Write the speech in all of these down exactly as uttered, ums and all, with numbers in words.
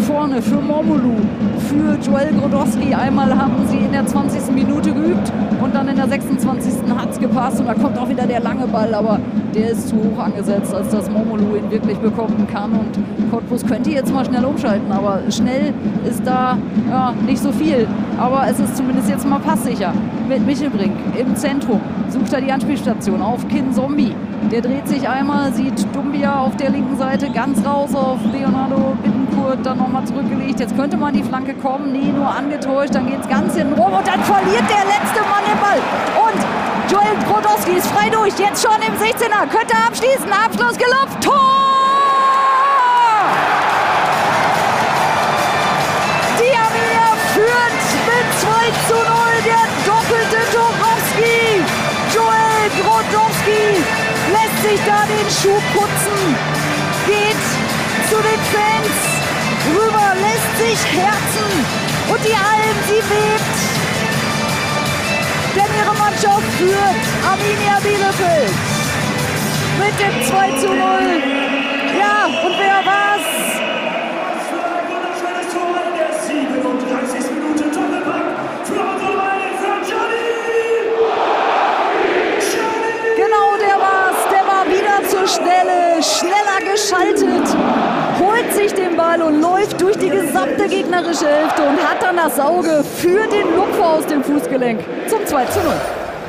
vorne für Momolu, für Joel Grodowski. Einmal haben sie in der zwanzigsten Minute geübt und dann in der sechsundzwanzigsten hat es gepasst und da kommt auch wieder der lange Ball, aber der ist zu hoch angesetzt, als dass Momolu ihn wirklich bekommen kann und Cottbus könnte jetzt mal schnell umschalten, aber schnell ist da ja, nicht so viel, aber es ist zumindest jetzt mal passsicher mit Michelbrink im Zentrum, sucht er die Anspielstation auf Kin Zombie. Der dreht sich einmal, sieht Dumbia auf der linken Seite ganz raus auf Leonardo Bittencourt, dann nochmal zurückgelegt. Jetzt könnte man die Flanke kommen, nee, nur angetäuscht, dann geht es ganz hinten rum und dann verliert der letzte Mann den Ball. Und Joel Grodowski ist frei durch, jetzt schon im sechzehner, könnte abschließen, Abschluss gelupft, Tor! Die Arminia führt mit zwei zu null, der doppelte Dorowski. Joel Grodowski lässt sich da den Schuh putzen, geht zu den Fans rüber, lässt sich herzen und die Alm, sie bebt. Denn ihre Mannschaft führt Arminia Bielefeld mit dem zwei zu null. Ja, und wer war's? Genau, der war's. Der war wieder zur Schnelle, schneller geschaltet, holt sich den Ball und läuft durch die gesamte gegnerische Hälfte und hat dann das Auge für den Lupfer aus dem Fußgelenk zum zwei zu null.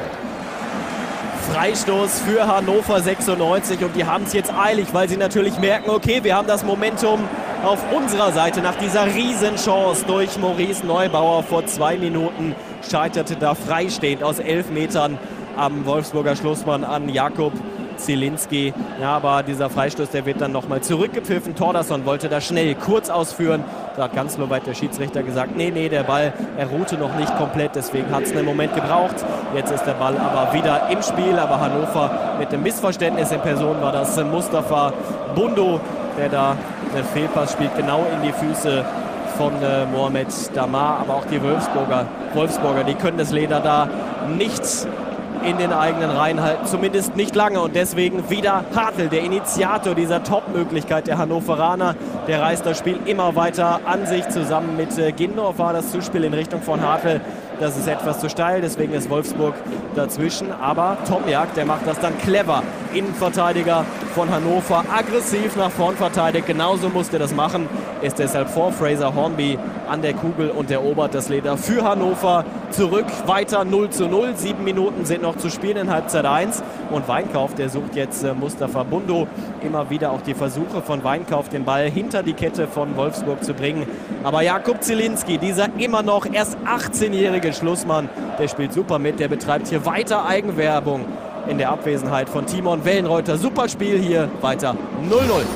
Freistoß für Hannover sechsundneunzig und die haben es jetzt eilig, weil sie natürlich merken, okay, wir haben das Momentum auf unserer Seite nach dieser Riesenchance durch Maurice Neubauer. Vor zwei Minuten scheiterte da freistehend aus elf Metern am Wolfsburger Schlussmann an Jakub Zielinski. Ja, aber dieser Freistoß, der wird dann nochmal zurückgepfiffen. Thordarson wollte da schnell kurz ausführen. Da hat ganz soweit der Schiedsrichter gesagt, nee, nee, der Ball, er ruhte noch nicht komplett. Deswegen hat es einen Moment gebraucht. Jetzt ist der Ball aber wieder im Spiel. Aber Hannover mit dem Missverständnis in Person war das Mustafa Bundo, der da einen Fehlpass spielt, genau in die Füße von äh, Mohamed Damar. Aber auch die Wolfsburger, Wolfsburger, die können das Leder da nicht in den eigenen Reihen halten, zumindest nicht lange. Und deswegen wieder Hartl, der Initiator dieser Top-Möglichkeit der Hannoveraner. Der reißt das Spiel immer weiter an sich. Zusammen mit äh, Gindorf war das Zuspiel in Richtung von Hartl. Das ist etwas zu steil, deswegen ist Wolfsburg dazwischen. Aber Tomjak, der macht das dann clever. Innenverteidiger von Hannover, aggressiv nach vorn verteidigt. Genauso musste er das machen. Ist deshalb vor Fraser Hornby an der Kugel und erobert das Leder für Hannover. Zurück, weiter null zu null. Sieben Minuten sind noch zu spielen in Halbzeit eins. Und Weinkauf, der sucht jetzt äh, Mustafa Bundo. Immer wieder auch die Versuche von Weinkauf, den Ball hinter die Kette von Wolfsburg zu bringen. Aber Jakub Zielinski, dieser immer noch erst achtzehnjährige Schlussmann, der spielt super mit. Der betreibt hier weiter Eigenwerbung in der Abwesenheit von Timon Wellenreuter. Super Spiel hier, weiter null null.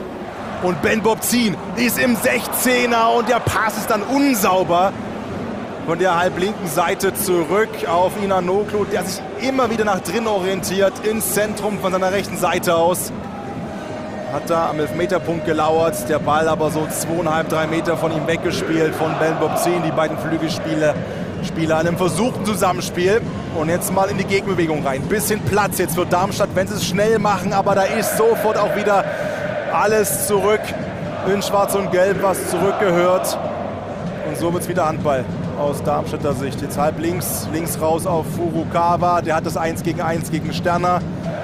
Und Ben Bobzin ist im sechzehner und der Pass ist dann unsauber von der halblinken Seite zurück auf Inanoglu, der sich immer wieder nach drin orientiert, ins Zentrum von seiner rechten Seite aus. Hat da am Elfmeterpunkt gelauert, der Ball aber so zweieinhalb, drei Meter von ihm weggespielt von Ben Bobzin, die beiden Flügelspieler Spieler in einem versuchten Zusammenspiel. Und jetzt mal in die Gegenbewegung rein. Bisschen Platz jetzt für Darmstadt, wenn sie es schnell machen, aber da ist sofort auch wieder alles zurück in Schwarz und Gelb, was zurückgehört. Und so wird es wieder Handball aus Darmstädter Sicht. Jetzt halb links, links raus auf Furukawa. Der hat das eins gegen eins gegen Sterner.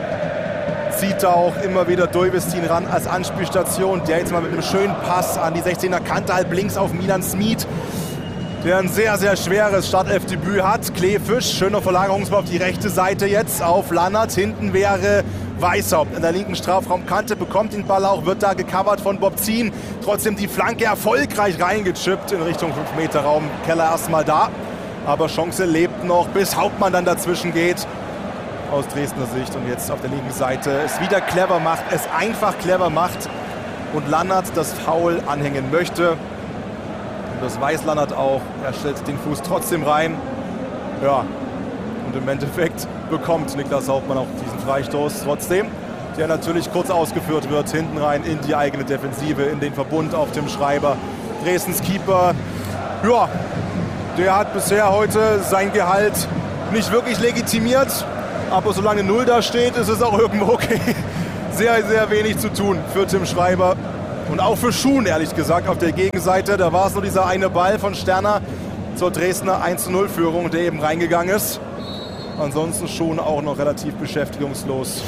Zieht da auch immer wieder Dujvestin ran als Anspielstation. Der jetzt mal mit einem schönen Pass an die sechzehner Kante halb links auf Milan Smith, der ein sehr, sehr schweres Startelfdebüt hat. Kleefisch, schöner Verlagerungsball auf die rechte Seite jetzt auf Lannert. Hinten wäre Weishaupt an der linken Strafraumkante, bekommt den Ball auch, wird da gecovert von Bobzin. Trotzdem die Flanke erfolgreich reingechippt in Richtung fünf Meter Raum. Keller erstmal da, aber Chance lebt noch, bis Hauptmann dann dazwischen geht. Aus Dresdner Sicht und jetzt auf der linken Seite es wieder clever macht, es einfach clever macht und Lannert das Foul anhängen möchte. Und das weiß Lannert auch. Er stellt den Fuß trotzdem rein. Ja, und im Endeffekt bekommt Niklas Hauptmann auch diesen Freistoß trotzdem, der natürlich kurz ausgeführt wird, hinten rein in die eigene Defensive, in den Verbund auf Tim Schreiber. Dresdens Keeper, ja, der hat bisher heute sein Gehalt nicht wirklich legitimiert. Aber solange Null da steht, ist es auch irgendwo okay. Sehr, sehr wenig zu tun für Tim Schreiber. Und auch für Schuhen, ehrlich gesagt, auf der Gegenseite. Da war es nur dieser eine Ball von Sterner zur Dresdner eins zu null Führung, der eben reingegangen ist. Ansonsten Schuhen auch noch relativ beschäftigungslos.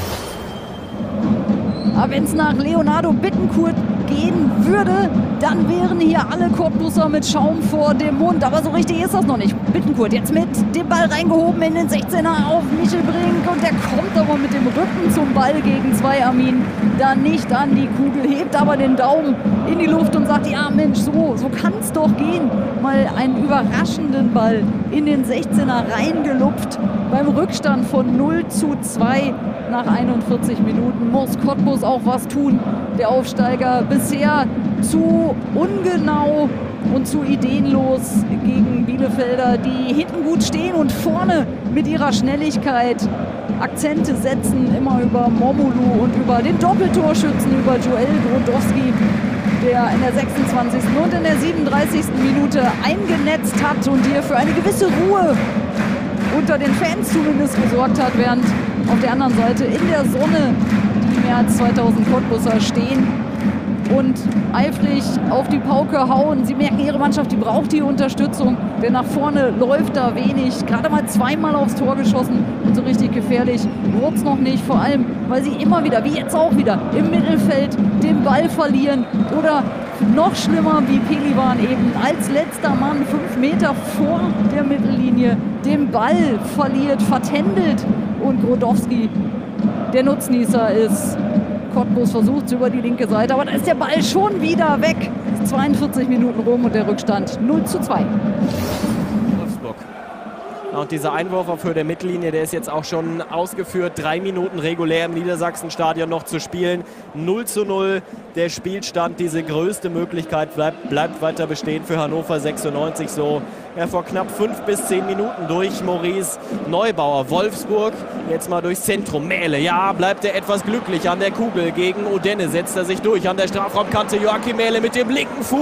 Aber wenn es nach Leonardo Bittencourt gehen würde, dann wären hier alle Cottbuser mit Schaum vor dem Mund. Aber so richtig ist das noch nicht. Bittencourt jetzt mit dem Ball reingehoben in den sechzehner auf Michel Brink. Und der kommt aber mit dem Rücken zum Ball gegen zwei Armin. Da nicht an die Kugel, hebt aber den Daumen in die Luft und sagt, ja Mensch, so, so kann es doch gehen. Mal einen überraschenden Ball in den sechzehner reingelupft. Beim Rückstand von null zu zwei nach einundvierzig Minuten muss Cottbus auch was tun. Der Aufsteiger bisher zu ungenau und zu ideenlos gegen Bielefelder, die hinten gut stehen und vorne mit ihrer Schnelligkeit Akzente setzen, immer über Momolu und über den Doppeltorschützen, über Joel Grodowski, der in der sechsundzwanzigsten und in der siebenunddreißigsten Minute eingenetzt hat und hier für eine gewisse Ruhe unter den Fans zumindest gesorgt hat, während auf der anderen Seite in der Sonne die mehr als zweitausend Cottbuser stehen und eifrig auf die Pauke hauen. Sie merken, ihre Mannschaft, die braucht die Unterstützung, denn nach vorne läuft da wenig. Gerade mal zweimal aufs Tor geschossen und so richtig gefährlich wurde es noch nicht. Vor allem, weil sie immer wieder, wie jetzt auch wieder, im Mittelfeld den Ball verlieren oder noch schlimmer wie Pelivan eben als letzter Mann fünf Meter vor der Mittellinie den Ball verliert, vertändelt und Grodowski der Nutznießer ist. Cottbus versucht es über die linke Seite, aber da ist der Ball schon wieder weg. zweiundvierzig Minuten rum und der Rückstand null zu zwei. Wolfsburg. Und dieser Einwurf auf Höhe der Mittellinie, der ist jetzt auch schon ausgeführt. Drei Minuten regulär im Niedersachsenstadion noch zu spielen. null zu null der Spielstand. Diese größte Möglichkeit bleibt, bleibt weiter bestehen für Hannover sechsundneunzig. So ja, vor knapp fünf bis zehn Minuten durch Maurice Neubauer. Wolfsburg jetzt mal durchs Zentrum. Mähle, ja, bleibt er etwas glücklich an der Kugel. Gegen Odenne setzt er sich durch an der Strafraumkante. Joachim Mähle mit dem linken Fuß.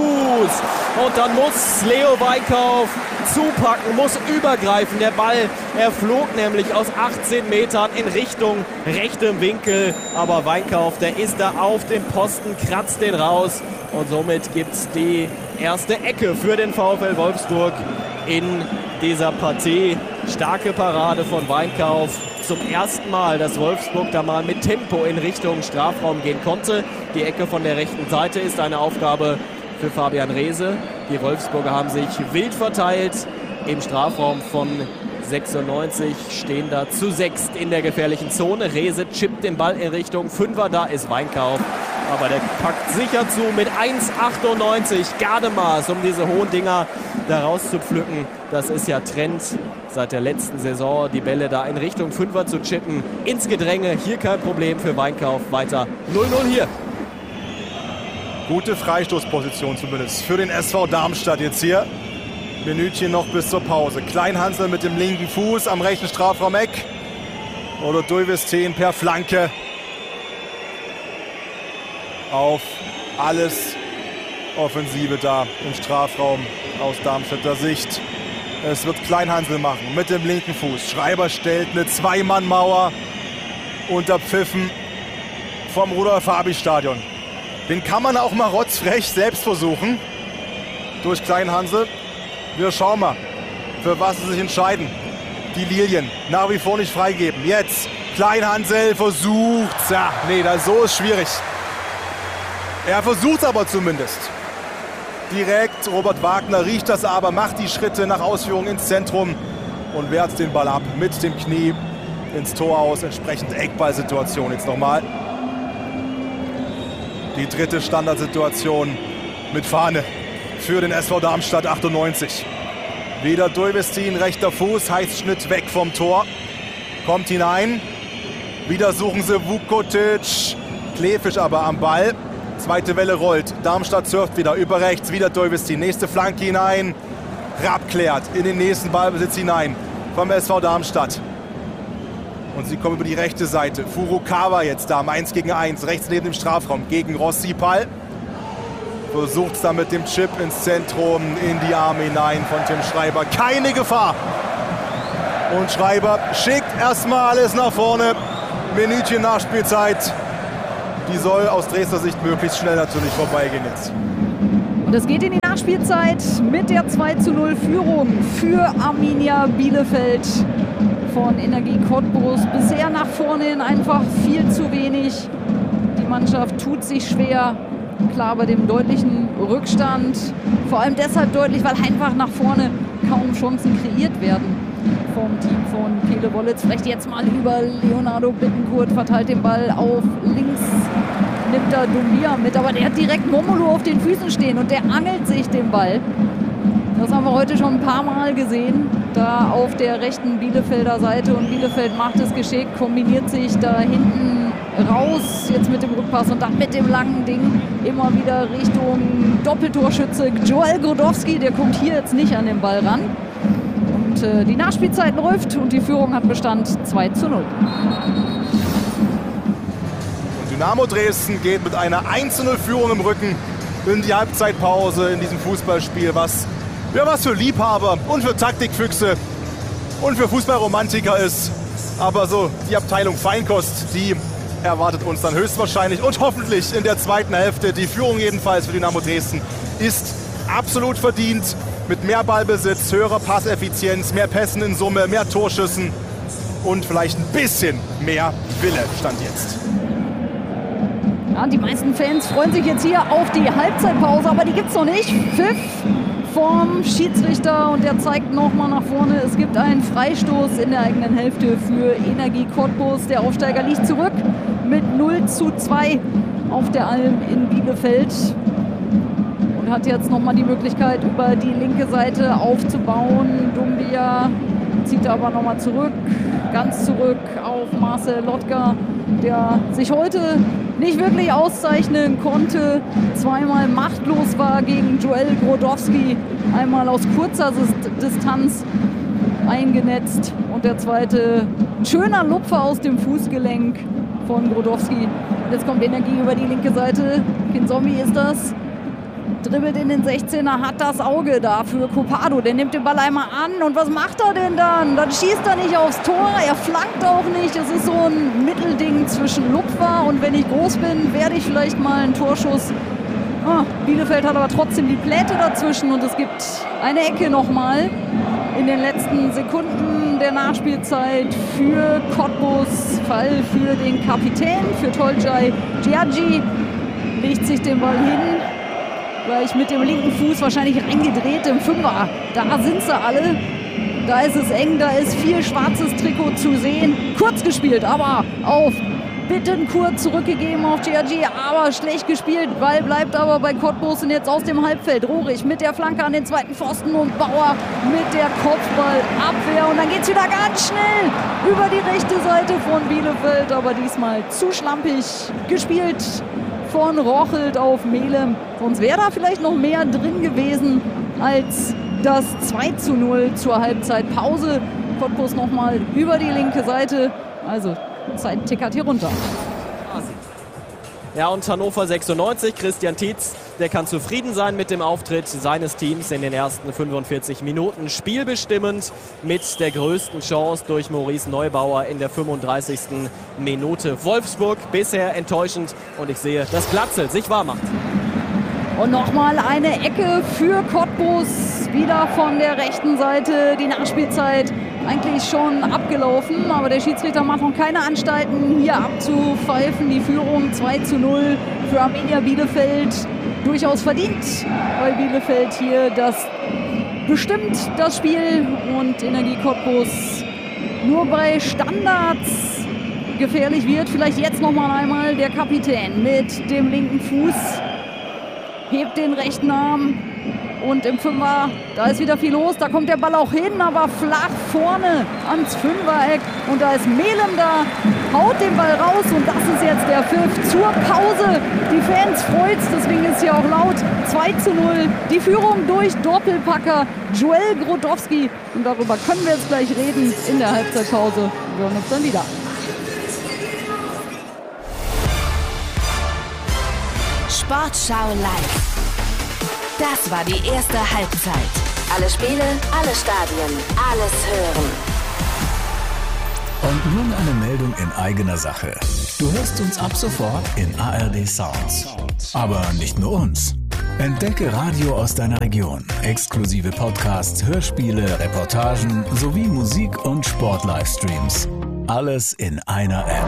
Und dann muss Leo Weinkauf zupacken, muss übergreifen. Der Ball, er flog nämlich aus achtzehn Metern in Richtung rechtem Winkel. Aber Weinkauf, der ist da auf dem Posten, kratzt den raus. Und somit gibt es die erste Ecke für den VfL Wolfsburg in dieser Partie. Starke Parade von Weinkauf. Zum ersten Mal, dass Wolfsburg da mal mit Tempo in Richtung Strafraum gehen konnte. Die Ecke von der rechten Seite ist eine Aufgabe für Fabian Reese. Die Wolfsburger haben sich wild verteilt. Im Strafraum von sechsundneunzig stehen da zu sechst in der gefährlichen Zone. Reese chippt den Ball in Richtung Fünfer. Da ist Weinkauf. Aber der packt sicher zu mit eins achtundneunzig Gardemaß, um diese hohen Dinger da rauszupflücken. Das ist ja Trend seit der letzten Saison, die Bälle da in Richtung Fünfer zu chippen. Ins Gedränge, hier kein Problem für Weinkauf. Weiter null null hier. Gute Freistoßposition zumindest für den S V Darmstadt jetzt hier. Minütchen noch bis zur Pause. Kleinhansel mit dem linken Fuß am rechten Strafraumeck. Oder Duyvestein per Flanke. Auf alles Offensive da im Strafraum aus Darmstädter Sicht. Es wird Kleinhansel machen mit dem linken Fuß. Schreiber stellt eine Zwei-Mann-Mauer unterpfiffen vom Rudolf-Habich-Stadion. Den kann man auch mal rotzfrech selbst versuchen. Durch Kleinhansel. Wir schauen mal, für was sie sich entscheiden. Die Lilien nach wie vor nicht freigeben. Jetzt Kleinhansel versucht. Ja, nee, das so ist schwierig. Er versucht es aber zumindest. Direkt, Robert Wagner riecht das aber, macht die Schritte nach Ausführung ins Zentrum und wehrt den Ball ab mit dem Knie ins Tor aus. Entsprechend Eckballsituation jetzt nochmal. Die dritte Standardsituation mit Fahne für den S V Darmstadt achtundneunzig. Wieder Duyvestein, rechter Fuß, heißt Schnitt weg vom Tor. Kommt hinein. Wieder suchen sie Vukotic. Klefisch aber am Ball. Zweite Welle rollt. Darmstadt surft wieder über rechts. Wieder Duyvestein. Nächste Flanke hinein. Rapp klärt in den nächsten Ballbesitz hinein vom S V Darmstadt. Und sie kommen über die rechte Seite. Furukawa jetzt da, eins gegen eins, rechts neben dem Strafraum gegen Rossi Pall. Versucht es dann mit dem Chip ins Zentrum, in die Arme hinein von Tim Schreiber. Keine Gefahr. Und Schreiber schickt erstmal alles nach vorne. Minütchen Nachspielzeit. die soll aus Dresdner Sicht möglichst schnell natürlich vorbeigehen jetzt. Und es geht in die Nachspielzeit mit der zwei zu null Führung für Arminia Bielefeld von Energie Cottbus. Bisher nach vorne hin einfach viel zu wenig. Die Mannschaft tut sich schwer, klar bei dem deutlichen Rückstand. Vor allem deshalb deutlich, weil einfach nach vorne kaum Chancen kreiert werden vom Team von Pele Wollitz. Vielleicht jetzt mal über Leonardo Bittencourt, verteilt den Ball auf links, nimmt da Dumbia mit, aber der hat direkt Momolo auf den Füßen stehen und der angelt sich den Ball. Das haben wir heute schon ein paar Mal gesehen, da auf der rechten Bielefelder Seite, und Bielefeld macht es geschickt, kombiniert sich da hinten raus, jetzt mit dem Rückpass und dann mit dem langen Ding immer wieder Richtung Doppeltorschütze Joel Grodowski, der kommt hier jetzt nicht an den Ball ran. Und äh, die Nachspielzeit läuft und die Führung hat Bestand zwei zu null. Dynamo Dresden geht mit einer eins zu null Führung im Rücken in die Halbzeitpause in diesem Fußballspiel, was, ja, was für Liebhaber und für Taktikfüchse und für Fußballromantiker ist. Aber so die Abteilung Feinkost, die erwartet uns dann höchstwahrscheinlich und hoffentlich in der zweiten Hälfte. Die Führung jedenfalls für Dynamo Dresden ist absolut verdient, mit mehr Ballbesitz, höherer Passeffizienz, mehr Pässen in Summe, mehr Torschüssen und vielleicht ein bisschen mehr Wille stand jetzt. Ja, die meisten Fans freuen sich jetzt hier auf die Halbzeitpause, aber die gibt es noch nicht. Pfiff vom Schiedsrichter und der zeigt nochmal nach vorne. Es gibt einen Freistoß in der eigenen Hälfte für Energie Cottbus. Der Aufsteiger liegt zurück mit null zu zwei auf der Alm in Bielefeld und hat jetzt nochmal die Möglichkeit, über die linke Seite aufzubauen. Dumbia zieht aber nochmal zurück, ganz zurück auf Marcel Lotka, der sich heute nicht wirklich auszeichnen konnte, zweimal machtlos war gegen Joel Grodowski, einmal aus kurzer Distanz eingenetzt und der zweite ein schöner Lupfer aus dem Fußgelenk von Grodowski. Jetzt kommt Energie über die linke Seite, Kinzombie ist das, dribbelt in den sechzehner, hat das Auge da für Copado, der nimmt den Ball einmal an und was macht er denn dann? Dann schießt er nicht aufs Tor, er flankt auch nicht, es ist so ein Mittelding zwischen Lupfer und wenn ich groß bin, werde ich vielleicht mal einen Torschuss. Ah, Bielefeld hat aber trotzdem die Pläte dazwischen und es gibt eine Ecke nochmal in den letzten Sekunden der Nachspielzeit für Cottbus, Fall für den Kapitän, für Tolcay Giaggi, legt sich den Ball hin, gleich mit dem linken Fuß wahrscheinlich reingedreht im Fünfer. Da sind sie alle. Da ist es eng, da ist viel schwarzes Trikot zu sehen. Kurz gespielt, aber auf Bittencourt zurückgegeben auf Giaggi, aber schlecht gespielt. Ball bleibt aber bei Cottbus und jetzt aus dem Halbfeld. Rohrig mit der Flanke an den zweiten Pfosten und Bauer mit der Kopfballabwehr. Und dann geht es wieder ganz schnell über die rechte Seite von Bielefeld, aber diesmal zu schlampig gespielt von Rochelt auf Melem. Sonst wäre da vielleicht noch mehr drin gewesen als das zwei zu null zur Halbzeitpause. Cottbus nochmal über die linke Seite. Also Zeit tickert hier runter. Ja, und Hannover sechsundneunzig, Christian Tietz, der kann zufrieden sein mit dem Auftritt seines Teams in den ersten fünfundvierzig Minuten. Spielbestimmend mit der größten Chance durch Maurice Neubauer in der fünfunddreißigsten Minute. Wolfsburg bisher enttäuschend und ich sehe, dass Glatzel sich wahr macht. Und nochmal eine Ecke für Cottbus, wieder von der rechten Seite. Die Nachspielzeit eigentlich schon abgelaufen, aber der Schiedsrichter macht noch keine Anstalten, hier abzupfeifen. Die Führung zwei zu null für Arminia Bielefeld. Durchaus verdient, weil Bielefeld hier das bestimmt, das Spiel, und Energie Cottbus nur bei Standards gefährlich wird. Vielleicht jetzt nochmal einmal der Kapitän mit dem linken Fuß. Hebt den rechten Arm und im Fünfer, da ist wieder viel los, da kommt der Ball auch hin, aber flach vorne ans Fünfereck und da ist Melem da, haut den Ball raus und das ist jetzt der Pfiff zur Pause. Die Fans freut's, deswegen ist hier auch laut. zwei zu null, die Führung durch Doppelpacker Joel Grodowski und darüber können wir jetzt gleich reden in der Halbzeitpause. Wir hören uns dann wieder. Sportschau live. Das war die erste Halbzeit. Alle Spiele, alle Stadien, alles hören. Und nun eine Meldung in eigener Sache. Du hörst uns ab sofort in A R D Sounds. Aber nicht nur uns. Entdecke Radio aus deiner Region. Exklusive Podcasts, Hörspiele, Reportagen sowie Musik- und Sport-Livestreams. Alles in einer App.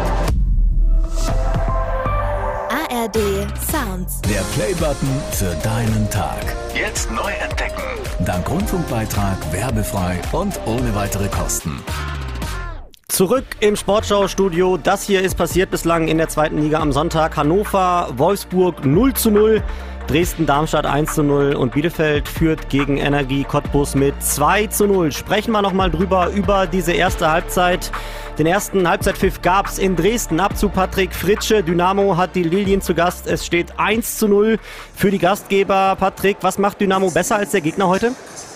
A R D Sounds. Der Playbutton für deinen Tag. Jetzt neu entdecken. Dank Rundfunkbeitrag, werbefrei und ohne weitere Kosten. Zurück im Sportschau-Studio. Das hier ist passiert bislang in der zweiten Liga am Sonntag. Hannover, Wolfsburg null zu null. Dresden, Darmstadt eins zu null und Bielefeld führt gegen Energie Cottbus mit zwei zu null. Sprechen wir nochmal drüber, über diese erste Halbzeit. Den ersten Halbzeitpfiff gab es in Dresden. Abzug Patrick Fritsche. Dynamo hat die Lilien zu Gast. Es steht eins zu null für die Gastgeber. Patrick, was macht Dynamo besser als der Gegner heute?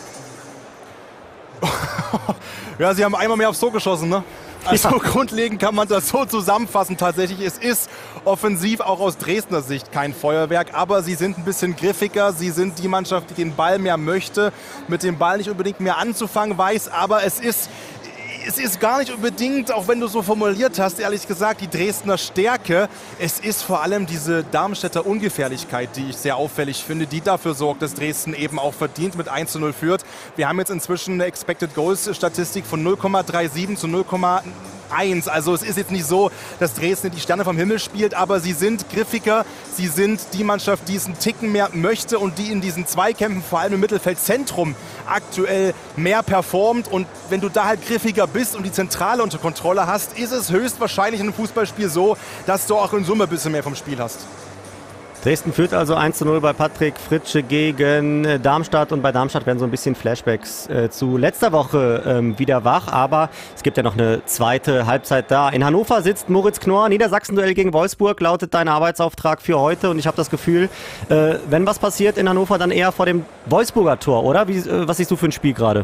Ja, sie haben einmal mehr aufs Tor geschossen, ne? Also ja. Grundlegend kann man das so zusammenfassen tatsächlich. Es ist offensiv auch aus Dresdner Sicht kein Feuerwerk, aber sie sind ein bisschen griffiger. Sie sind die Mannschaft, die den Ball mehr möchte, mit dem Ball nicht unbedingt mehr anzufangen weiß, aber es ist... Es ist gar nicht unbedingt, auch wenn du so formuliert hast, ehrlich gesagt, die Dresdner Stärke. Es ist vor allem diese Darmstädter Ungefährlichkeit, die ich sehr auffällig finde, die dafür sorgt, dass Dresden eben auch verdient mit eins zu null führt. Wir haben jetzt inzwischen eine Expected Goals Statistik von null Komma siebenunddreißig zu null Komma eins. Also es ist jetzt nicht so, dass Dresden die Sterne vom Himmel spielt, aber sie sind griffiger. Sie sind die Mannschaft, die es einen Ticken mehr möchte und die in diesen Zweikämpfen, vor allem im Mittelfeldzentrum, aktuell mehr performt. Und wenn du da halt griffiger bist und die Zentrale unter Kontrolle hast, ist es höchstwahrscheinlich in einem Fußballspiel so, dass du auch in Summe ein bisschen mehr vom Spiel hast. Dresden führt also eins zu null bei Patrick Fritsche gegen Darmstadt und bei Darmstadt werden so ein bisschen Flashbacks äh, zu letzter Woche ähm, wieder wach, aber es gibt ja noch eine zweite Halbzeit da. In Hannover sitzt Moritz Knorr, Niedersachsen-Duell gegen Wolfsburg lautet dein Arbeitsauftrag für heute und ich habe das Gefühl, äh, wenn was passiert in Hannover, dann eher vor dem Wolfsburger Tor, oder? Wie, äh, was siehst du für ein Spiel gerade?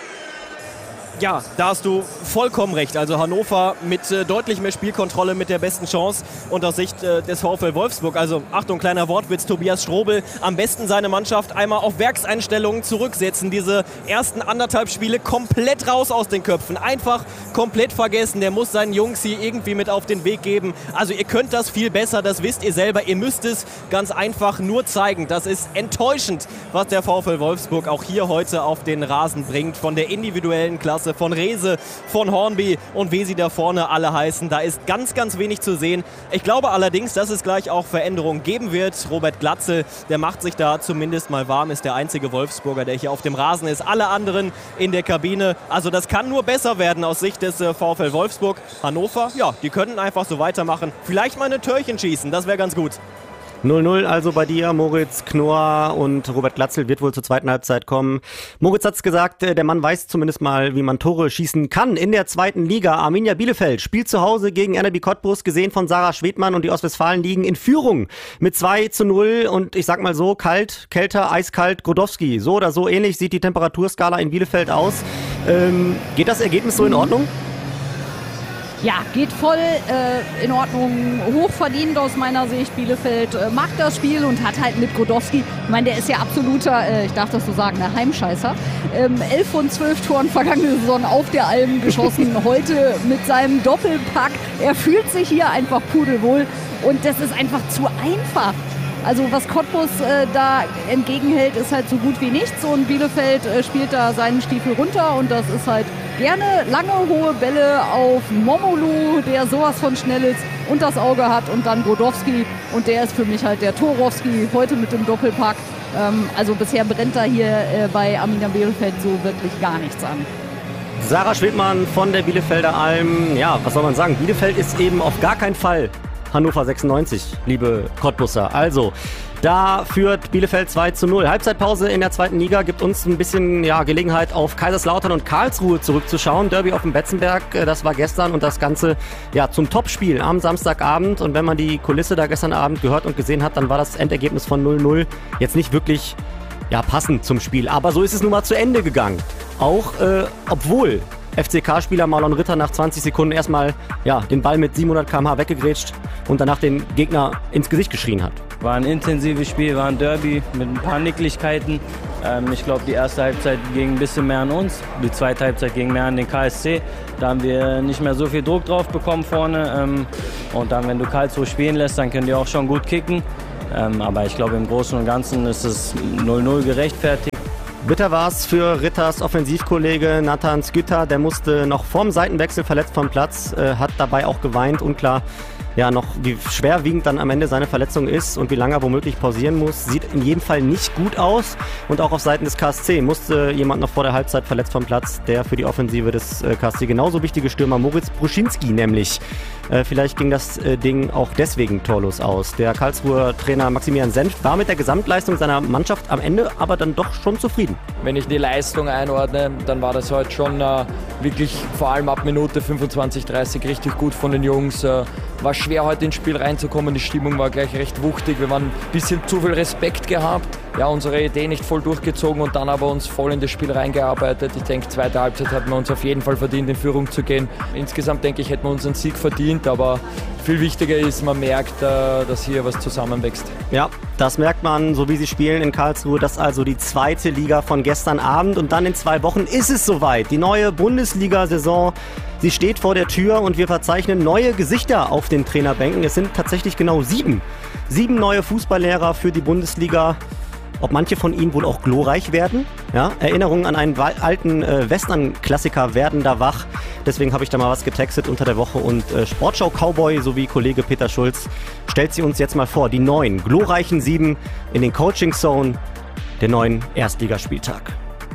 Ja, da hast du vollkommen recht. Also Hannover mit äh, deutlich mehr Spielkontrolle, mit der besten Chance und aus Sicht äh, des VfL Wolfsburg. Also Achtung, kleiner Wortwitz, Tobias Strobel, am besten seine Mannschaft einmal auf Werkseinstellungen zurücksetzen. Diese ersten anderthalb Spiele komplett raus aus den Köpfen. Einfach komplett vergessen. Der muss seinen Jungs hier irgendwie mit auf den Weg geben. Also ihr könnt das viel besser, das wisst ihr selber. Ihr müsst es ganz einfach nur zeigen. Das ist enttäuschend, was der VfL Wolfsburg auch hier heute auf den Rasen bringt. Von der individuellen Klasse, von Rehse, von Hornby und wie sie da vorne alle heißen. Da ist ganz, ganz wenig zu sehen. Ich glaube allerdings, dass es gleich auch Veränderungen geben wird. Robert Glatzel, der macht sich da zumindest mal warm, ist der einzige Wolfsburger, der hier auf dem Rasen ist. Alle anderen in der Kabine. Also das kann nur besser werden aus Sicht des äh, VfL Wolfsburg. Hannover, ja, die könnten einfach so weitermachen. Vielleicht mal eine Törchen schießen, das wäre ganz gut. null null also bei dir, Moritz Knorr und Robert Glatzel wird wohl zur zweiten Halbzeit kommen. Moritz hat's gesagt, der Mann weiß zumindest mal, wie man Tore schießen kann in der zweiten Liga. Arminia Bielefeld spielt zu Hause gegen Energie Cottbus, gesehen von Sarah Schwedmann und die Ostwestfalen liegen in Führung mit zwei zu null und ich sag mal so, kalt, kälter, eiskalt, Grodowski. So oder so ähnlich sieht die Temperaturskala in Bielefeld aus. Ähm, geht das Ergebnis so in Ordnung? Ja, geht voll äh, in Ordnung, hochverdient aus meiner Sicht. Bielefeld äh, macht das Spiel und hat halt mit Grodowski, ich meine, der ist ja absoluter, äh, ich darf das so sagen, der Heimscheißer. Ähm, elf von zwölf Toren vergangene Saison auf der Alm geschossen, heute mit seinem Doppelpack. Er fühlt sich hier einfach pudelwohl und das ist einfach zu einfach. Also was Cottbus äh, da entgegenhält, ist halt so gut wie nichts und Bielefeld äh, spielt da seinen Stiefel runter und das ist halt gerne lange, hohe Bälle auf Momolu, der sowas von schnell ist und das Auge hat und dann Brodowski und der ist für mich halt der Torowski, heute mit dem Doppelpack. Ähm, also bisher brennt da hier äh, bei Arminia Bielefeld so wirklich gar nichts an. Sarah Schwedmann von der Bielefelder Alm, ja, was soll man sagen, Bielefeld ist eben auf gar keinen Fall Hannover sechsundneunzig, liebe Cottbusser. Also, da führt Bielefeld zwei zu null. Halbzeitpause in der zweiten Liga gibt uns ein bisschen ja, Gelegenheit, auf Kaiserslautern und Karlsruhe zurückzuschauen. Derby auf dem Betzenberg, das war gestern und das Ganze ja, zum Topspiel am Samstagabend. Und wenn man die Kulisse da gestern Abend gehört und gesehen hat, dann war das Endergebnis von null null jetzt nicht wirklich ja, passend zum Spiel. Aber so ist es nun mal zu Ende gegangen. Auch äh, obwohl F C K-Spieler Marlon Ritter nach zwanzig Sekunden erstmal ja, den Ball mit siebenhundert Kilometer pro Stunde weggegrätscht und danach den Gegner ins Gesicht geschrien hat. War ein intensives Spiel, war ein Derby mit ein paar Nicklichkeiten. Ähm, ich glaube, die erste Halbzeit ging ein bisschen mehr an uns, die zweite Halbzeit ging mehr an den K S C. Da haben wir nicht mehr so viel Druck drauf bekommen vorne. Ähm, und dann, wenn du Karlsruhe spielen lässt, dann können die auch schon gut kicken. Ähm, aber ich glaube, im Großen und Ganzen ist es null null gerechtfertigt. Bitter war es für Ritters Offensivkollege Nathan Skytta. Der musste noch vorm Seitenwechsel verletzt vom Platz, äh, hat dabei auch geweint. Unklar, ja, noch wie schwerwiegend dann am Ende seine Verletzung ist und wie lange er womöglich pausieren muss. Sieht in jedem Fall nicht gut aus. Und auch auf Seiten des K S C musste jemand noch vor der Halbzeit verletzt vom Platz, der für die Offensive des äh, K S C genauso wichtige Stürmer Moritz Bruschinski nämlich. Äh, vielleicht ging das äh, Ding auch deswegen torlos aus. Der Karlsruher Trainer Maximilian Senft war mit der Gesamtleistung seiner Mannschaft am Ende aber dann doch schon zufrieden. Wenn ich die Leistung einordne, dann war das heute schon äh, wirklich vor allem ab Minute fünfundzwanzig, dreißig richtig gut von den Jungs. Äh, war schwer heute ins Spiel reinzukommen, die Stimmung war gleich recht wuchtig. Wir waren ein bisschen zu viel Respekt gehabt, ja, unsere Idee nicht voll durchgezogen und dann aber uns voll in das Spiel reingearbeitet. Ich denke, zweite Halbzeit hatten wir uns auf jeden Fall verdient, in Führung zu gehen. Insgesamt denke ich, hätten wir uns einen Sieg verdient, aber viel wichtiger ist, man merkt, äh, dass hier was zusammenwächst. Ja, das merkt man, so wie sie spielen in Karlsruhe. Das ist also die zweite Liga von gestern Abend und dann in zwei Wochen ist es soweit. Die neue Bundesliga-Saison, sie steht vor der Tür und wir verzeichnen neue Gesichter auf den Trainerbänken. Es sind tatsächlich genau sieben. Sieben neue Fußballlehrer für die Bundesliga. Ob manche von ihnen wohl auch glorreich werden? Ja, Erinnerungen an einen alten äh, Western-Klassiker werden da wach. Deswegen habe ich da mal was getextet unter der Woche und äh, Sportschau-Cowboy sowie Kollege Peter Schulz stellt sie uns jetzt mal vor. Die neuen glorreichen Sieben in den Coaching-Zone der neuen Erstligaspieltag.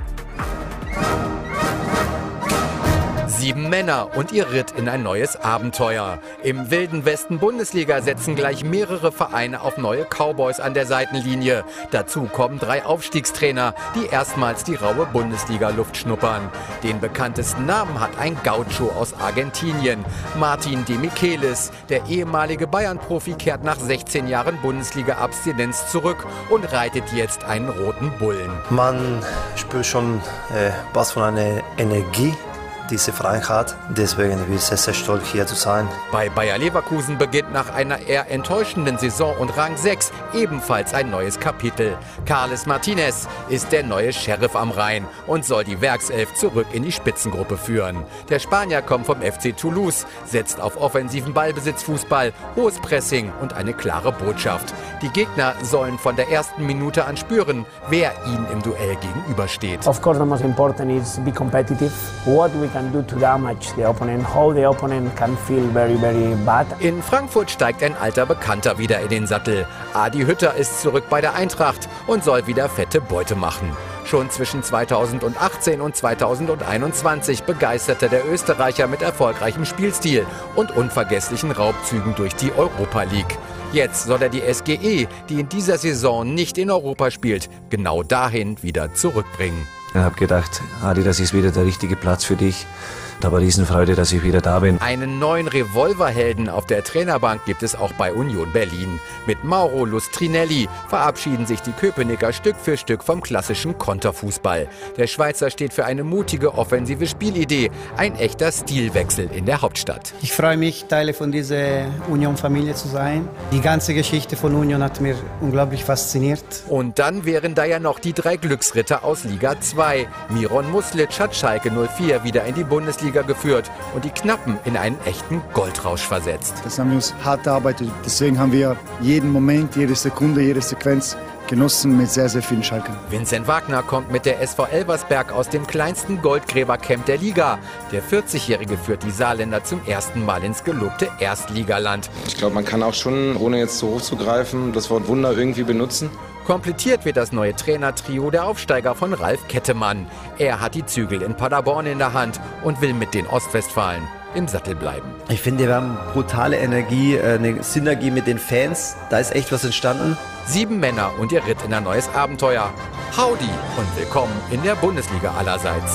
Sieben Männer und ihr Ritt in ein neues Abenteuer. Im wilden Westen Bundesliga setzen gleich mehrere Vereine auf neue Cowboys an der Seitenlinie. Dazu kommen drei Aufstiegstrainer, die erstmals die raue Bundesliga-Luft schnuppern. Den bekanntesten Namen hat ein Gaucho aus Argentinien, Martin de Michelis. Der ehemalige Bayern-Profi kehrt nach sechzehn Jahren Bundesliga-Abstinenz zurück und reitet jetzt einen roten Bullen. Man spürt schon äh, was von einer Energie, diese Verein hat. Deswegen bin ich sehr, sehr stolz, hier zu sein. Bei Bayer Leverkusen beginnt nach einer eher enttäuschenden Saison und Rang sechs ebenfalls ein neues Kapitel. Carles Martinez ist der neue Sheriff am Rhein und soll die Werkself zurück in die Spitzengruppe führen. Der Spanier kommt vom F C Toulouse, setzt auf offensiven Ballbesitzfußball, hohes Pressing und eine klare Botschaft. Die Gegner sollen von der ersten Minute an spüren, wer ihnen im Duell gegenübersteht. Of course, the most important is be competitive. What we can do to damage the opponent, how the opponent can feel very, very bad. In Frankfurt steigt ein alter Bekannter wieder in den Sattel. Adi Hütter ist zurück bei der Eintracht und soll wieder fette Beute machen. Schon zwischen zweitausendachtzehn und zweitausendeinundzwanzig begeisterte der Österreicher mit erfolgreichem Spielstil und unvergesslichen Raubzügen durch die Europa League. Jetzt soll er die S G E, die in dieser Saison nicht in Europa spielt, genau dahin wieder zurückbringen. Ich habe gedacht, Adi, das ist wieder der richtige Platz für dich. Da war Riesenfreude, dass ich wieder da bin. Einen neuen Revolverhelden auf der Trainerbank gibt es auch bei Union Berlin. Mit Mauro Lustrinelli verabschieden sich die Köpenicker Stück für Stück vom klassischen Konterfußball. Der Schweizer steht für eine mutige, offensive Spielidee. Ein echter Stilwechsel in der Hauptstadt. Ich freue mich, Teil von dieser Union-Familie zu sein. Die ganze Geschichte von Union hat mir unglaublich fasziniert. Und dann wären da ja noch die drei Glücksritter aus Liga zwei. Miron Muslic hat Schalke null vier wieder in die Bundesliga geführt und die Knappen in einen echten Goldrausch versetzt. Das haben wir uns hart erarbeitet. Deswegen haben wir jeden Moment, jede Sekunde, jede Sequenz genossen mit sehr, sehr vielen Schalkern. Vincent Wagner kommt mit der S V Elversberg aus dem kleinsten Goldgräbercamp der Liga. Der vierzigjährige führt die Saarländer zum ersten Mal ins gelobte Erstligaland. Ich glaube, man kann auch schon, ohne jetzt so hoch zu greifen, das Wort Wunder irgendwie benutzen. Komplettiert wird das neue Trainertrio der Aufsteiger von Ralf Kettemann. Er hat die Zügel in Paderborn in der Hand und will mit den Ostwestfalen im Sattel bleiben. Ich finde, wir haben brutale Energie, eine Synergie mit den Fans. Da ist echt was entstanden. Sieben Männer und ihr Ritt in ein neues Abenteuer. Howdy und willkommen in der Bundesliga allerseits.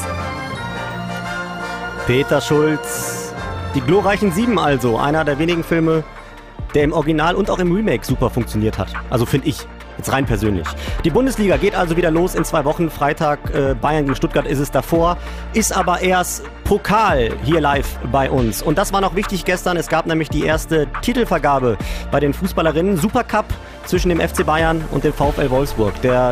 Peter Schulz, die glorreichen Sieben also. Einer der wenigen Filme, der im Original und auch im Remake super funktioniert hat. Also finde ich. Jetzt rein persönlich. Die Bundesliga geht also wieder los in zwei Wochen. Freitag äh, Bayern gegen Stuttgart ist es davor. Ist aber erst Pokal hier live bei uns. Und das war noch wichtig gestern. Es gab nämlich die erste Titelvergabe bei den Fußballerinnen. Supercup zwischen dem F C Bayern und dem VfL Wolfsburg. Der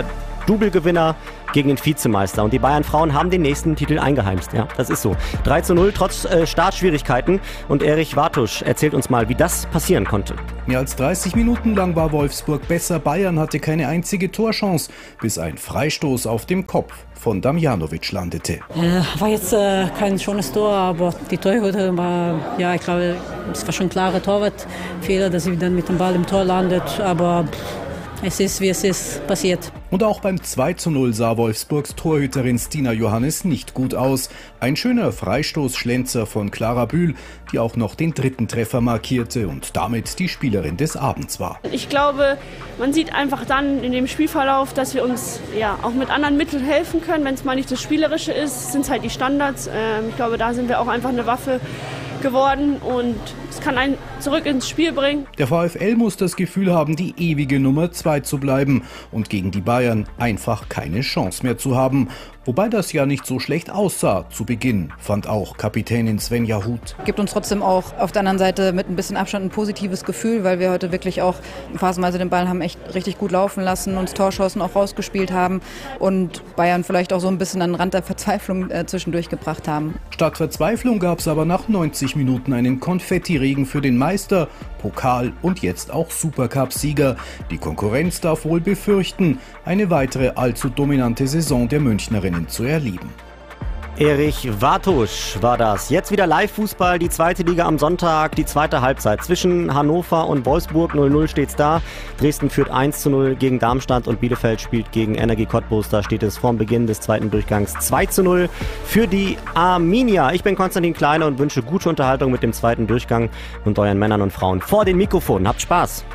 Double-Gewinner gegen den Vizemeister. Und die Bayern-Frauen haben den nächsten Titel eingeheimst. Ja, das ist so. drei zu null trotz äh, Startschwierigkeiten. Und Erich Wartusch erzählt uns mal, wie das passieren konnte. Mehr als dreißig Minuten lang war Wolfsburg besser. Bayern hatte keine einzige Torchance, bis ein Freistoß auf dem Kopf von Damjanovic landete. Ja, war jetzt äh, kein schönes Tor, aber die Torhüter war, ja, ich glaube, es war schon ein klarer Torwartfehler, dass sie dann mit dem Ball im Tor landet. Aber es ist, wie es ist, passiert. Und auch beim zwei zu null sah Wolfsburgs Torhüterin Stina Johannes nicht gut aus. Ein schöner Freistoßschlenzer von Clara Bühl, die auch noch den dritten Treffer markierte und damit die Spielerin des Abends war. Ich glaube, man sieht einfach dann in dem Spielverlauf, dass wir uns ja auch mit anderen Mitteln helfen können. Wenn es mal nicht das Spielerische ist, sind es halt die Standards. Ähm, ich glaube, da sind wir auch einfach eine Waffe geworden und es kann einen zurück ins Spiel bringen. Der VfL muss das Gefühl haben, die ewige Nummer zwei zu bleiben und gegen die Bayern einfach keine Chance mehr zu haben. Wobei das ja nicht so schlecht aussah zu Beginn, fand auch Kapitänin Svenja Huth. Gibt uns trotzdem auch auf der anderen Seite mit ein bisschen Abstand ein positives Gefühl, weil wir heute wirklich auch phasenweise den Ball haben echt richtig gut laufen lassen, uns Torschancen auch rausgespielt haben und Bayern vielleicht auch so ein bisschen an den Rand der Verzweiflung äh, zwischendurch gebracht haben. Statt Verzweiflung gab es aber nach neunzig Minuten einen Konfettiregen für den Meister, Pokal und jetzt auch Supercup-Sieger. Die Konkurrenz darf wohl befürchten, eine weitere allzu dominante Saison der Münchnerinnen zu erleben. Erich Wartusch war das. Jetzt wieder Live-Fußball, die zweite Liga am Sonntag, die zweite Halbzeit. Zwischen Hannover und Wolfsburg null null steht's da. Dresden führt eins zu null gegen Darmstadt und Bielefeld spielt gegen Energie Cottbus. Da steht es vorm Beginn des zweiten Durchgangs zwei zu null für die Arminia. Ich bin Konstantin Kleine und wünsche gute Unterhaltung mit dem zweiten Durchgang und euren Männern und Frauen vor den Mikrofonen. Habt Spaß!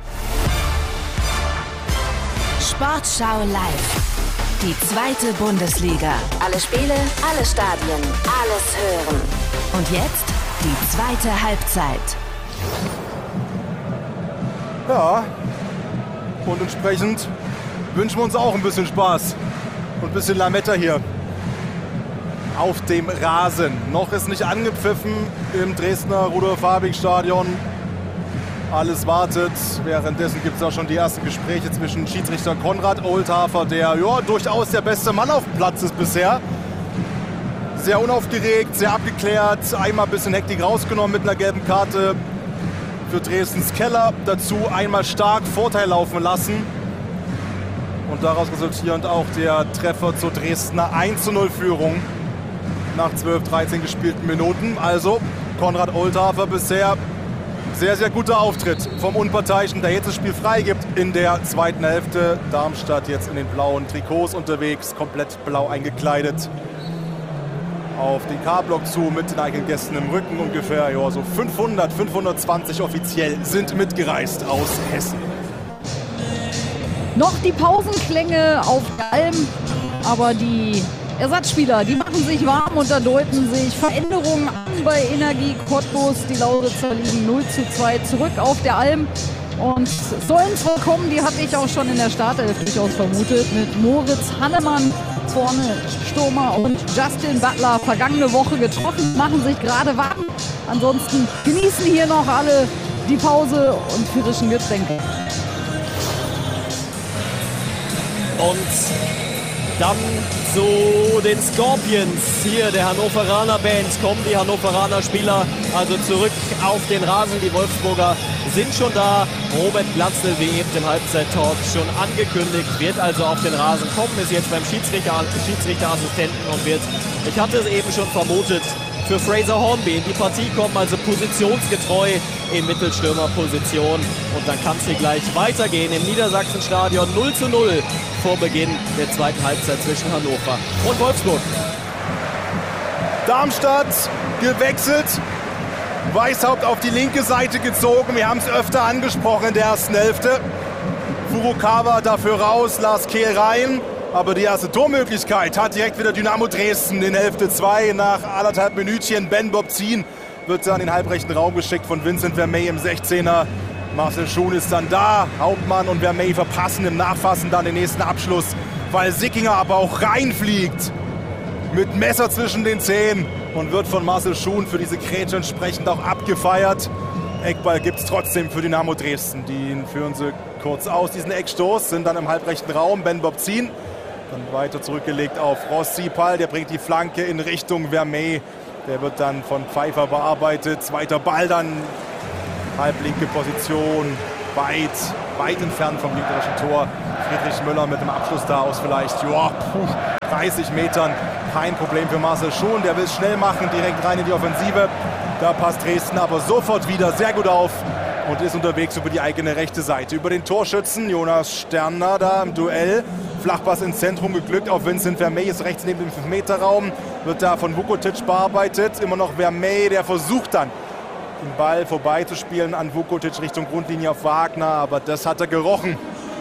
Sportschau live. Die zweite Bundesliga. Alle Spiele, alle Stadien, alles hören. Und jetzt die zweite Halbzeit. Ja, und entsprechend wünschen wir uns auch ein bisschen Spaß und ein bisschen Lametta hier auf dem Rasen. Noch ist nicht angepfiffen im Dresdner Rudolf-Habig-Stadion. Alles wartet. Währenddessen gibt es auch schon die ersten Gespräche zwischen Schiedsrichter Konrad Oldhafer, der ja durchaus der beste Mann auf dem Platz ist bisher. Sehr unaufgeregt, sehr abgeklärt. Einmal ein bisschen Hektik rausgenommen mit einer gelben Karte für Dresdens Keller. Dazu einmal stark Vorteil laufen lassen. Und daraus resultierend auch der Treffer zur Dresdner eins zu null Führung nach zwölf, dreizehn gespielten Minuten. Also Konrad Oldhafer bisher sehr, sehr guter Auftritt vom Unparteiischen, der jetzt das Spiel freigibt in der zweiten Hälfte. Darmstadt jetzt in den blauen Trikots unterwegs, komplett blau eingekleidet. Auf den K-Block zu mit den eigenen Gästen im Rücken ungefähr. Ja, so fünfhundert, fünfhundertzwanzig offiziell sind mitgereist aus Hessen. Noch die Pausenklänge auf der Alm, aber die Ersatzspieler, die machen sich warm und da deuten sich Veränderungen an bei Energie Cottbus. Die Lauritzer liegen null zu zwei zurück auf der Alm. Und sollen zwar kommen, die hatte ich auch schon in der Startelf durchaus vermutet, mit Moritz Hannemann vorne Stürmer und Justin Butler vergangene Woche getroffen, machen sich gerade warm. Ansonsten genießen hier noch alle die Pause und frischen Getränke. Und dann zu den Scorpions. Hier der Hannoveraner Band, kommen die Hannoveraner Spieler also zurück auf den Rasen. Die Wolfsburger sind schon da. Robert Glatzel, wie eben im Halbzeit-Talk schon angekündigt, wird also auf den Rasen kommen, ist jetzt beim Schiedsrichter, Schiedsrichterassistenten und wird, ich hatte es eben schon vermutet, für Fraser Hornby in die Partie kommen, also positionsgetreu in Mittelstürmerposition. Und dann kann es hier gleich weitergehen im Niedersachsenstadion. null zu null vor Beginn der zweiten Halbzeit zwischen Hannover und Wolfsburg. Darmstadt gewechselt. Weishaupt auf die linke Seite gezogen. Wir haben es öfter angesprochen in der ersten Hälfte. Furukawa dafür raus, Lars Kehl rein. Aber die erste Tormöglichkeit hat direkt wieder Dynamo Dresden in Hälfte zwei. Nach anderthalb Minütchen Ben Bobzin wird dann in den halbrechten Raum geschickt von Vincent Vermey im sechzehner. Marcel Schuhn ist dann da. Hauptmann und Vermey verpassen im Nachfassen dann den nächsten Abschluss, weil Sickinger aber auch reinfliegt mit Messer zwischen den Zähnen und wird von Marcel Schuhn für diese Grätsche entsprechend auch abgefeiert. Eckball gibt es trotzdem für Dynamo Dresden. Die führen sie kurz aus, diesen Eckstoß, sind dann im halbrechten Raum. Ben Bobzin Dann weiter zurückgelegt auf Rossi. Pall, der bringt die Flanke in Richtung Vermey. Der wird dann von Pfeiffer bearbeitet. Zweiter Ball dann, halblinke Position, weit, weit entfernt vom gegnerischen Tor. Friedrich Müller mit dem Abschluss da aus vielleicht, ja, puh, dreißig Metern. Kein Problem für Marcel Schon, der will es schnell machen, direkt rein in die Offensive. Da passt Dresden aber sofort wieder sehr gut auf und ist unterwegs über die eigene rechte Seite. Über den Torschützen Jonas Sterner da im Duell. Flachpass ins Zentrum geglückt auf Vincent Vermey, ist rechts neben dem fünf Meter Raum. Wird da von Vukotic bearbeitet. Immer noch Vermey, der versucht dann, den Ball vorbeizuspielen an Vukotic Richtung Grundlinie auf Wagner. Aber das hat er gerochen,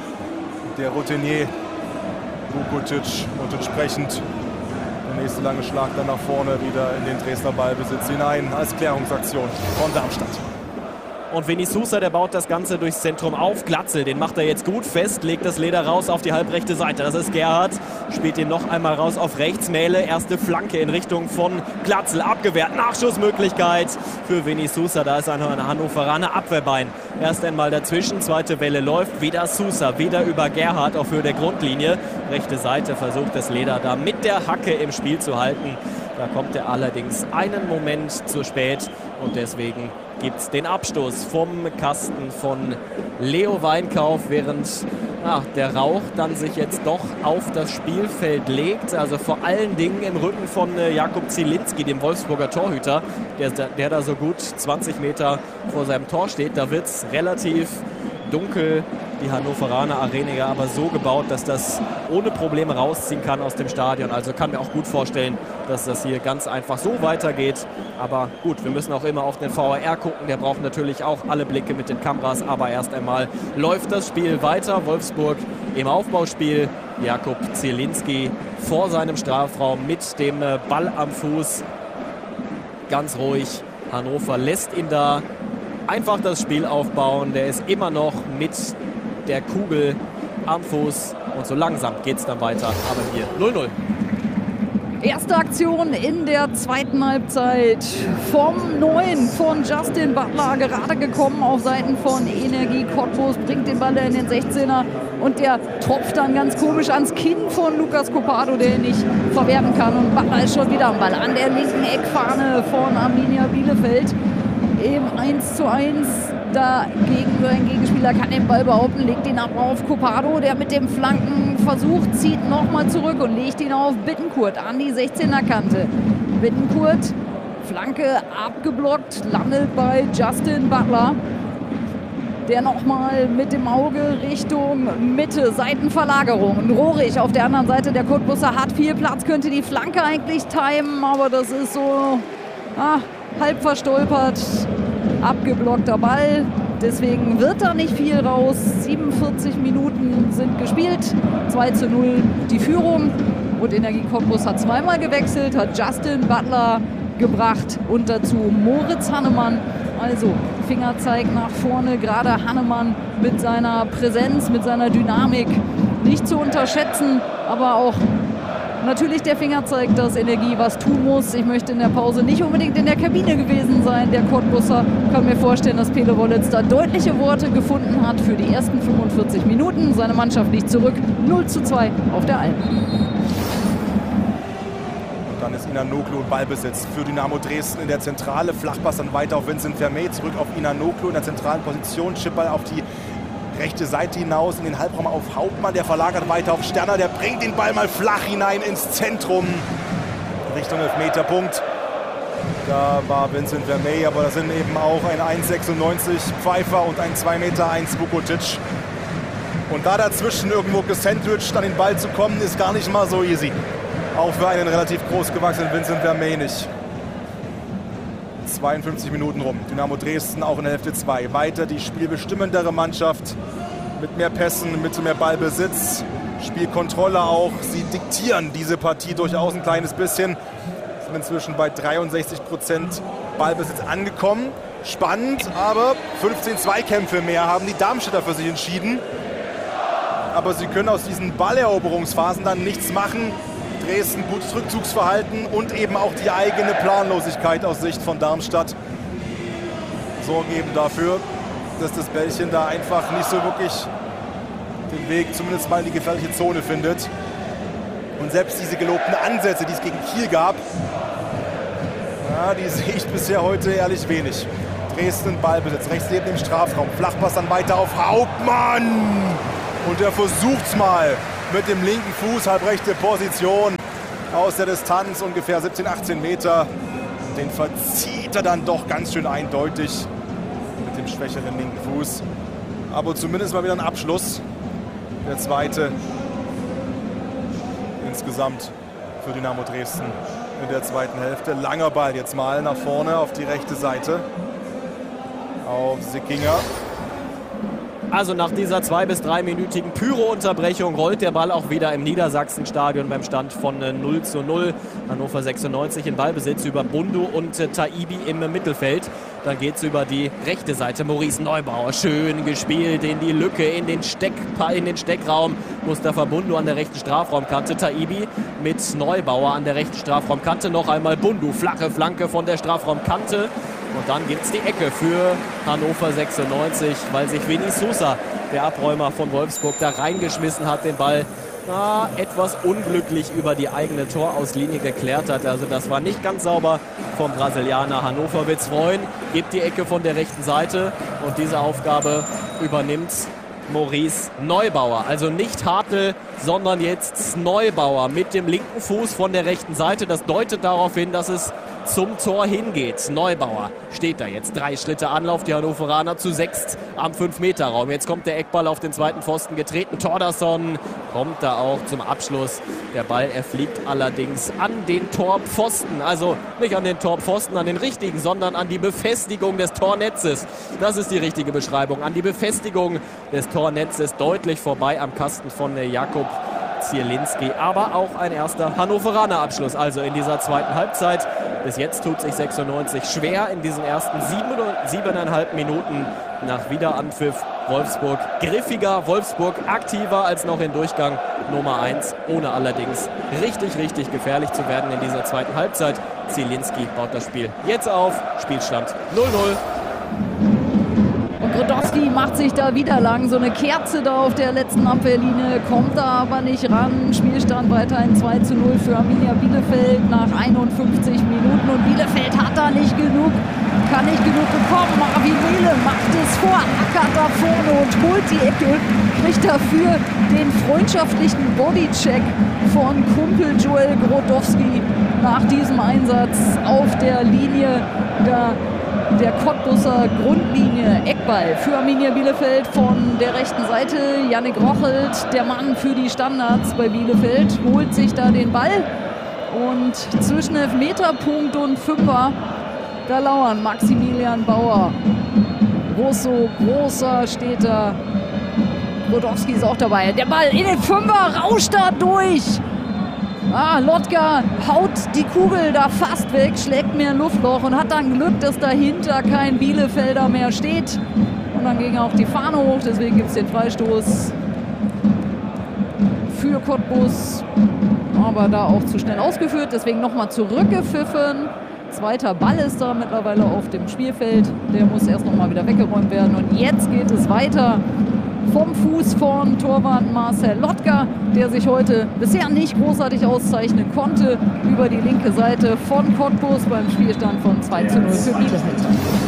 der Routinier Vukotic. Und entsprechend der nächste lange Schlag dann nach vorne wieder in den Dresdner Ballbesitz hinein als Klärungsaktion von Darmstadt. Und Vinny Sousa, der baut das Ganze durchs Zentrum auf. Glatzel, den macht er jetzt gut fest, legt das Leder raus auf die halbrechte Seite. Das ist Gerhard, spielt ihn noch einmal raus auf rechts. Mähle, erste Flanke in Richtung von Glatzel, abgewehrt. Nachschussmöglichkeit für Vinny Sousa. Da ist ein Hannoveraner Abwehrbein. Erst einmal dazwischen, zweite Welle läuft. Wieder Sousa, wieder über Gerhard auf Höhe der Grundlinie. Rechte Seite versucht das Leder da mit der Hacke im Spiel zu halten. Da kommt er allerdings einen Moment zu spät und deswegen gibt es den Abstoß vom Kasten von Leo Weinkauf, während ach, der Rauch dann sich jetzt doch auf das Spielfeld legt. Also vor allen Dingen im Rücken von äh, Jakub Zielinski, dem Wolfsburger Torhüter, der, der da so gut zwanzig Meter vor seinem Tor steht. Da wird es relativ dunkel. Die Hannoveraner Arena aber so gebaut, dass das ohne Probleme rausziehen kann aus dem Stadion. Also kann mir auch gut vorstellen, dass das hier ganz einfach so weitergeht. Aber gut, wir müssen auch immer auf den V A R gucken. Der braucht natürlich auch alle Blicke mit den Kameras. Aber erst einmal läuft das Spiel weiter. Wolfsburg im Aufbauspiel. Jakub Zielinski vor seinem Strafraum mit dem Ball am Fuß. Ganz ruhig. Hannover lässt ihn da einfach das Spiel aufbauen. Der ist immer noch mit der Kugel am Fuß und so langsam geht es dann weiter, aber hier null null. Erste Aktion in der zweiten Halbzeit vom Neuen von Justin Butler, gerade gekommen auf Seiten von Energie Cottbus, bringt den Ball in den sechzehner und der tropft dann ganz komisch ans Kinn von Lucas Copado, der ihn nicht verwerten kann, und Butler ist schon wieder am Ball an der linken Eckfahne von Arminia Bielefeld. Im eins zu eins dagegen sein Gegenspieler kann den Ball behaupten, legt ihn ab auf Copado, der mit dem Flankenversuch zieht nochmal zurück und legt ihn auf Bittencourt an die sechzehner Kante. Bittencourt, Flanke abgeblockt, landet bei Justin Butler, der nochmal mit dem Auge Richtung Mitte, Seitenverlagerung. Rohrig auf der anderen Seite, der Cottbusser hat viel Platz, könnte die Flanke eigentlich timen, aber das ist so ah, halb verstolpert. Abgeblockter Ball, deswegen wird da nicht viel raus. siebenundvierzig Minuten sind gespielt, zwei zu null die Führung. Und Energie Cottbus hat zweimal gewechselt, hat Justin Butler gebracht und dazu Moritz Hannemann. Also Fingerzeig nach vorne, gerade Hannemann mit seiner Präsenz, mit seiner Dynamik nicht zu unterschätzen, aber auch natürlich der Fingerzeig, dass Energie was tun muss. Ich möchte in der Pause nicht unbedingt in der Kabine gewesen sein. Der Cottbusser kann mir vorstellen, dass Pele Wollitz da deutliche Worte gefunden hat für die ersten fünfundvierzig Minuten. Seine Mannschaft liegt zurück, null zu zwei auf der Alm. Und dann ist Inanoglu im Ballbesitz für Dynamo Dresden in der Zentrale. Flachpass dann weiter auf Vincent Vermey, zurück auf Inanoglu in der zentralen Position. Chipball auf die rechte Seite hinaus in den Halbraum auf Hauptmann, der verlagert weiter auf Sterner, der bringt den Ball mal flach hinein ins Zentrum Richtung Elfmeterpunkt. Da war Vincent Vermey, aber da sind eben auch ein eins sechsundneunzig Pfeiffer und ein zwei Meter eins Vukotic. Und da dazwischen irgendwo gesandwiched an den Ball zu kommen, ist gar nicht mal so easy. Auch für einen relativ groß gewachsenen Vincent Vermey nicht. zweiundfünfzig Minuten rum. Dynamo Dresden auch in der Hälfte zwei. Weiter die spielbestimmendere Mannschaft mit mehr Pässen, mit mehr Ballbesitz, Spielkontrolle auch. Sie diktieren diese Partie durchaus ein kleines bisschen. Sind inzwischen bei dreiundsechzig Prozent Ballbesitz angekommen. Spannend, aber fünfzehn Zweikämpfe mehr haben die Darmstädter für sich entschieden. Aber sie können aus diesen Balleroberungsphasen dann nichts machen. Dresden gutes Rückzugsverhalten und eben auch die eigene Planlosigkeit aus Sicht von Darmstadt sorgen eben dafür, dass das Bällchen da einfach nicht so wirklich den Weg zumindest mal in die gefährliche Zone findet. Und selbst diese gelobten Ansätze, die es gegen Kiel gab, ja, die sehe ich bisher heute ehrlich wenig. Dresden Ballbesitz, rechts neben dem Strafraum. Flachpass dann weiter auf Hauptmann. Und er versucht's mal mit dem linken Fuß, halbrechte Position. Aus der Distanz ungefähr siebzehn, achtzehn Meter. Den verzieht er dann doch ganz schön eindeutig mit dem schwächeren linken Fuß. Aber zumindest mal wieder ein Abschluss. Der zweite insgesamt für Dynamo Dresden in der zweiten Hälfte. Langer Ball jetzt mal nach vorne auf die rechte Seite. Auf Sickinger. Also nach dieser zwei- bis dreiminütigen Pyro-Unterbrechung rollt der Ball auch wieder im Niedersachsenstadion beim Stand von null zu null. Hannover sechsundneunzig in Ballbesitz über Bundu und Taibi im Mittelfeld. Dann geht es über die rechte Seite. Maurice Neubauer, schön gespielt in die Lücke, in den, Steck, in den Steckraum. Mustafa Bundu an der rechten Strafraumkante. Taibi mit Neubauer an der rechten Strafraumkante. Noch einmal Bundu, flache Flanke von der Strafraumkante. Und dann gibt es die Ecke für Hannover sechsundneunzig, weil sich Vinny Sousa, der Abräumer von Wolfsburg, da reingeschmissen hat, den Ball na, etwas unglücklich über die eigene Torauslinie geklärt hat. Also das war nicht ganz sauber vom Brasilianer. Hannover wird's freuen, gibt die Ecke von der rechten Seite und diese Aufgabe übernimmt Maurice Neubauer. Also nicht Hartl, sondern jetzt Neubauer mit dem linken Fuß von der rechten Seite. Das deutet darauf hin, dass es zum Tor hingeht. Neubauer steht da jetzt. Drei Schritte Anlauf, die Hannoveraner zu sechst am fünf Meter Raum. Jetzt kommt der Eckball auf den zweiten Pfosten getreten. Thordarson kommt da auch zum Abschluss. Der Ball, er fliegt allerdings an den Torpfosten. Also nicht an den Torpfosten, an den richtigen, sondern an die Befestigung des Tornetzes. Das ist die richtige Beschreibung. An die Befestigung des Tornetzes, deutlich vorbei am Kasten von Jakub Zielinski. Aber auch ein erster Hannoveraner Abschluss. Also in dieser zweiten Halbzeit. Bis jetzt tut sich sechsundneunzig schwer in diesen ersten sieben, siebeneinhalb Minuten nach Wiederanpfiff. Wolfsburg griffiger, Wolfsburg aktiver als noch in Durchgang Nummer eins, ohne allerdings richtig, richtig gefährlich zu werden in dieser zweiten Halbzeit. Zielinski baut das Spiel jetzt auf. Spielstand null null. Und Grodowski macht sich da wieder lang. So eine Kerze da auf der letzten Abwehrlinie, kommt da aber nicht ran. Spielstand weiterhin zwei zu null für Arminia Bielefeld nach einundfünfzig Minuten. Und Bielefeld hat da nicht genug, kann nicht genug bekommen. Marvin Mehle macht es vor, ackert da vorne und holt die Ecke. Kriegt dafür den freundschaftlichen Bodycheck von Kumpel Joel Grodowski nach diesem Einsatz auf der Linie da. Der Cottbusser Grundlinie, Eckball für Arminia Bielefeld von der rechten Seite. Yannick Rochelt, der Mann für die Standards bei Bielefeld, holt sich da den Ball. Und zwischen Elfmeterpunkt und Fünfer, da lauern Maximilian Bauer. Russo, großer steht da. Grodowski ist auch dabei. Der Ball in den Fünfer, rauscht da durch. Ah, Lotka haut die Kugel da fast weg, schlägt mir ein Luftloch und hat dann Glück, dass dahinter kein Bielefelder mehr steht. Und dann ging auch die Fahne hoch, deswegen gibt es den Freistoß für Cottbus. Aber da auch zu schnell ausgeführt, deswegen nochmal zurückgepfiffen. Zweiter Ball ist da mittlerweile auf dem Spielfeld. Der muss erst nochmal wieder weggeräumt werden. Und jetzt geht es weiter vom Fuß von Torwart Marcel Lotka, der sich heute bisher nicht großartig auszeichnen konnte, über die linke Seite von Cottbus beim Spielstand von zwei zu null für Bielefeld.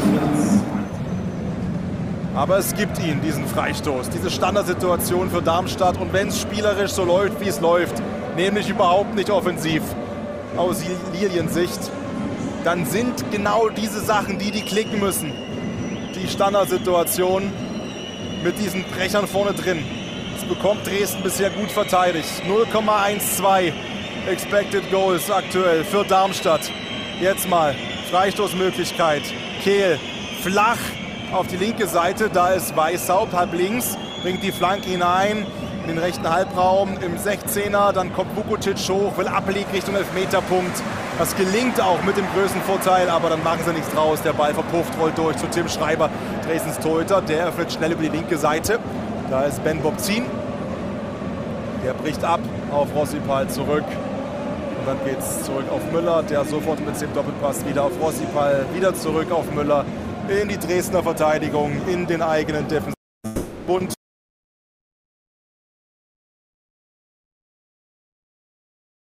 Aber es gibt ihn, diesen Freistoß, diese Standardsituation für Darmstadt. Und wenn es spielerisch so läuft, wie es läuft, nämlich überhaupt nicht offensiv aus Liliensicht, dann sind genau diese Sachen, die die klicken müssen. Die Standardsituation mit diesen Brechern vorne drin. Das bekommt Dresden bisher gut verteidigt. null Komma zwölf Expected Goals aktuell für Darmstadt. Jetzt mal Freistoßmöglichkeit. Kehl flach auf die linke Seite. Da ist Weishaupt halb links. Bringt die Flanke hinein in den rechten Halbraum im sechzehner. Dann kommt Vukotic hoch, will ablegen Richtung Elfmeterpunkt. Das gelingt auch mit dem Größenvorteil, aber dann machen sie nichts draus. Der Ball verpufft, rollt durch zu Tim Schreiber, Dresdens Torhüter. Der öffnet schnell über die linke Seite. Da ist Ben Bobzin. Der bricht ab auf Rossipal zurück. Und dann geht es zurück auf Müller, der sofort mit dem Doppelpass wieder auf Rossipal, wieder zurück auf Müller in die Dresdner Verteidigung, in den eigenen Defensivbund.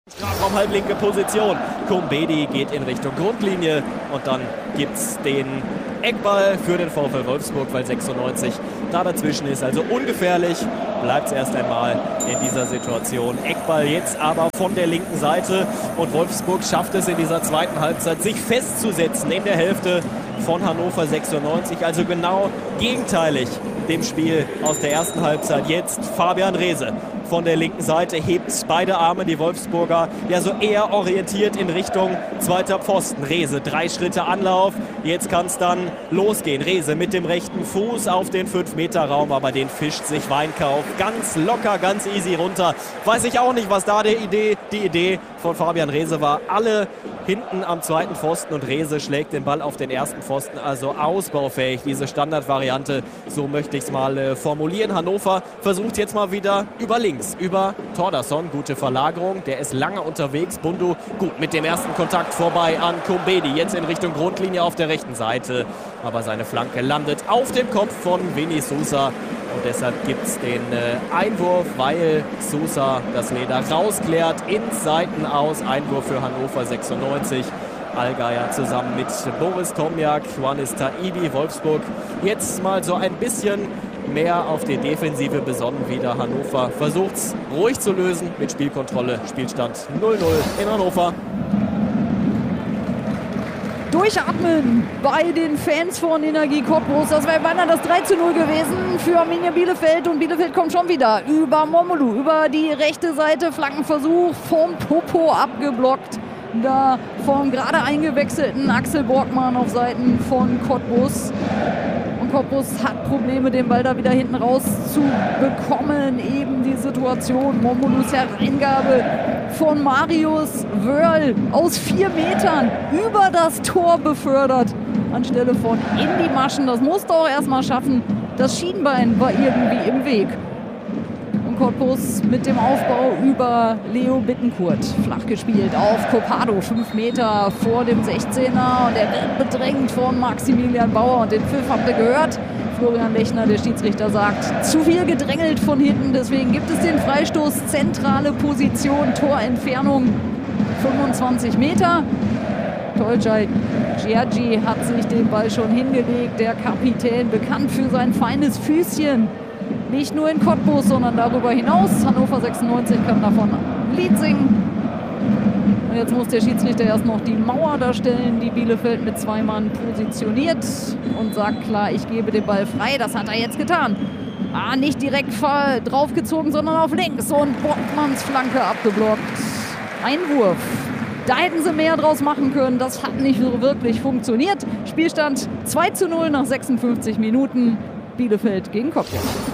Strafraum halblinke Position. Kumbedi geht in Richtung Grundlinie und dann gibt's den Eckball für den VfL Wolfsburg, weil sechsundneunzig da dazwischen ist. Also ungefährlich bleibt es erst einmal in dieser Situation. Eckball jetzt aber von der linken Seite und Wolfsburg schafft es in dieser zweiten Halbzeit, sich festzusetzen in der Hälfte von Hannover sechsundneunzig. Also genau gegenteilig dem Spiel aus der ersten Halbzeit. Jetzt Fabian Reese von der linken Seite, hebt beide Arme, die Wolfsburger, ja so eher orientiert in Richtung zweiter Pfosten. Reese, drei Schritte Anlauf, jetzt kann es dann losgehen. Reese mit dem rechten Fuß auf den fünf Meter Raum, aber den fischt sich Weinkauf ganz locker, ganz easy runter. Weiß ich auch nicht, was da die Idee, die Idee von Fabian Reese war. Alle hinten am zweiten Pfosten und Reese schlägt den Ball auf den ersten Pfosten, also ausbaufähig, diese Standardvariante, so möchte ich es mal äh, formulieren. Hannover versucht jetzt mal wieder über links, über Thordarson, gute Verlagerung, der ist lange unterwegs, Bundu gut mit dem ersten Kontakt vorbei an Kumbedi, jetzt in Richtung Grundlinie auf der rechten Seite, aber seine Flanke landet auf dem Kopf von Vini Sousa und deshalb gibt es den äh, Einwurf, weil Sousa das Leder rausklärt, ins Seitenaus, Einwurf für Hannover sechsundneunzig. Allgeier zusammen mit Boris Tomjak, Juanis Taibi, Wolfsburg jetzt mal so ein bisschen mehr auf die Defensive besonnen wieder. Hannover versucht es ruhig zu lösen mit Spielkontrolle. Spielstand null null in Hannover. Durchatmen bei den Fans von Energie Cottbus. Das wäre beinahe das drei zu null gewesen für Arminia Bielefeld. Und Bielefeld kommt schon wieder über Momolu, über die rechte Seite. Flankenversuch vom Popo abgeblockt. Da vom gerade eingewechselten Axel Borgmann auf Seiten von Cottbus. Und Cottbus hat Probleme, den Ball da wieder hinten raus zu bekommen. Eben die Situation. Momolus Hereingabe von Marius Wörl aus vier Metern über das Tor befördert. Anstelle von in die Maschen. Das musste auch erstmal schaffen. Das Schienbein war irgendwie im Weg. Cottbus mit dem Aufbau über Leo Bittencourt. Flach gespielt auf Copado, fünf Meter vor dem sechzehner. Und er wird bedrängt von Maximilian Bauer. Und den Pfiff habt ihr gehört. Florian Lechner, der Schiedsrichter, sagt, zu viel gedrängelt von hinten. Deswegen gibt es den Freistoß. Zentrale Position, Torentfernung fünfundzwanzig Meter. Tolcay Giorgi hat sich den Ball schon hingelegt. Der Kapitän, bekannt für sein feines Füßchen. Nicht nur in Cottbus, sondern darüber hinaus. Hannover sechsundneunzig kann davon ein Lied singen. Und jetzt muss der Schiedsrichter erst noch die Mauer darstellen, die Bielefeld mit zwei Mann positioniert und sagt klar, ich gebe den Ball frei. Das hat er jetzt getan. Ah, nicht direkt draufgezogen, sondern auf links. Und Borgmanns Flanke abgeblockt. Einwurf. Da hätten sie mehr draus machen können. Das hat nicht so wirklich funktioniert. Spielstand zwei zu null nach sechsundfünfzig Minuten. Bielefeld gegen Cottbus.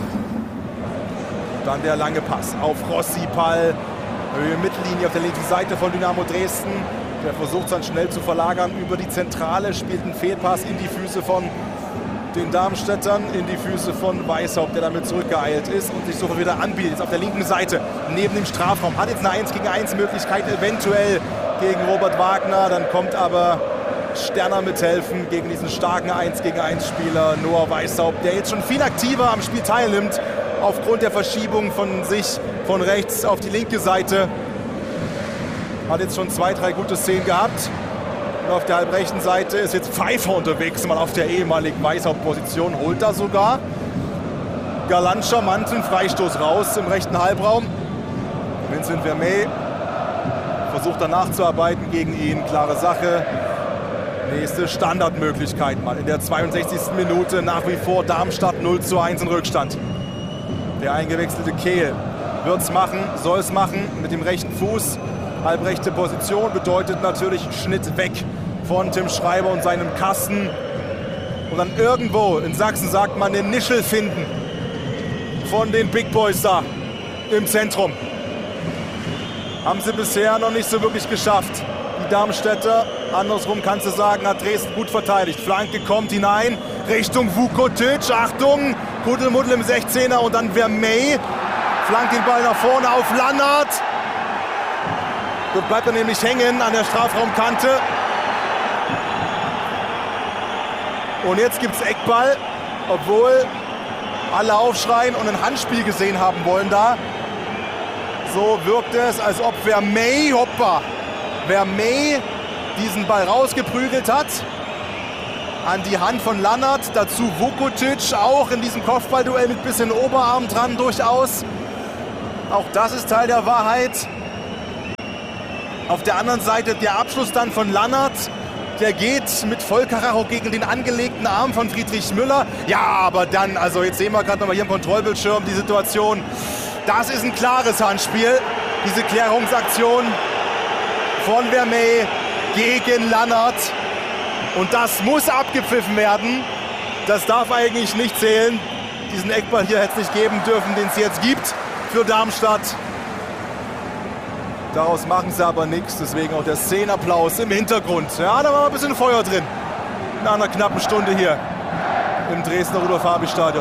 Dann der lange Pass auf Rossi Pall. Höhe Mittellinie auf der linken Seite von Dynamo Dresden. Der versucht es dann schnell zu verlagern über die Zentrale. Spielt einen Fehlpass in die Füße von den Darmstädtern, in die Füße von Weishaupt, der damit zurückgeeilt ist und sich sofort wieder anbietet. Jetzt auf der linken Seite, neben dem Strafraum. Hat jetzt eine eins gegen eins Möglichkeit eventuell gegen Robert Wagner. Dann kommt aber Sterner mithelfen gegen diesen starken eins gegen eins Spieler Noah Weishaupt, der jetzt schon viel aktiver am Spiel teilnimmt, aufgrund der Verschiebung von sich von rechts auf die linke Seite. Hat jetzt schon zwei, drei gute Szenen gehabt. Und auf der halbrechten Seite ist jetzt Pfeiffer unterwegs, mal auf der ehemaligen Weishaupt-Position, holt da sogar. Galant charmant einen Freistoß raus im rechten Halbraum. Vincent Vermey versucht dann nachzuarbeiten gegen ihn, klare Sache. Nächste Standardmöglichkeit mal in der zweiundsechzigsten Minute, nach wie vor Darmstadt null zu eins in Rückstand. Der eingewechselte Kehl wird es machen, soll es machen mit dem rechten Fuß. Halbrechte Position bedeutet natürlich Schnitt weg von Tim Schreiber und seinem Kasten. Und dann irgendwo in Sachsen sagt man den Nischel finden von den Big Boys da im Zentrum. Haben sie bisher noch nicht so wirklich geschafft. Die Darmstädter, andersrum kannst du sagen, hat Dresden gut verteidigt. Flanke kommt hinein, Richtung Vukotic, Achtung, Kuddelmuddel im sechzehner und dann Vermey. Flankt den Ball nach vorne auf Lannert. Dort bleibt er nämlich hängen an der Strafraumkante. Und jetzt gibt es Eckball, obwohl alle aufschreien und ein Handspiel gesehen haben wollen da. So wirkt es, als ob Vermey, hoppa, Vermey diesen Ball rausgeprügelt hat. An die Hand von Lannert, dazu Vukotic, auch in diesem Kopfballduell mit bisschen Oberarm dran durchaus. Auch das ist Teil der Wahrheit. Auf der anderen Seite der Abschluss dann von Lannert. Der geht mit Vollkaracho gegen den angelegten Arm von Friedrich Müller. Ja, aber dann, also jetzt sehen wir gerade nochmal hier im Kontrollbildschirm die Situation. Das ist ein klares Handspiel. Diese Klärungsaktion von Vermey gegen Lannert. Und das muss abgepfiffen werden. Das darf eigentlich nicht zählen. Diesen Eckball hier hätte es nicht geben dürfen, den es jetzt gibt für Darmstadt. Daraus machen sie aber nichts, deswegen auch der Szenenapplaus im Hintergrund. Ja, da war ein bisschen Feuer drin. Nach einer knappen Stunde hier im Dresdner Rudolf-Habich-Stadion.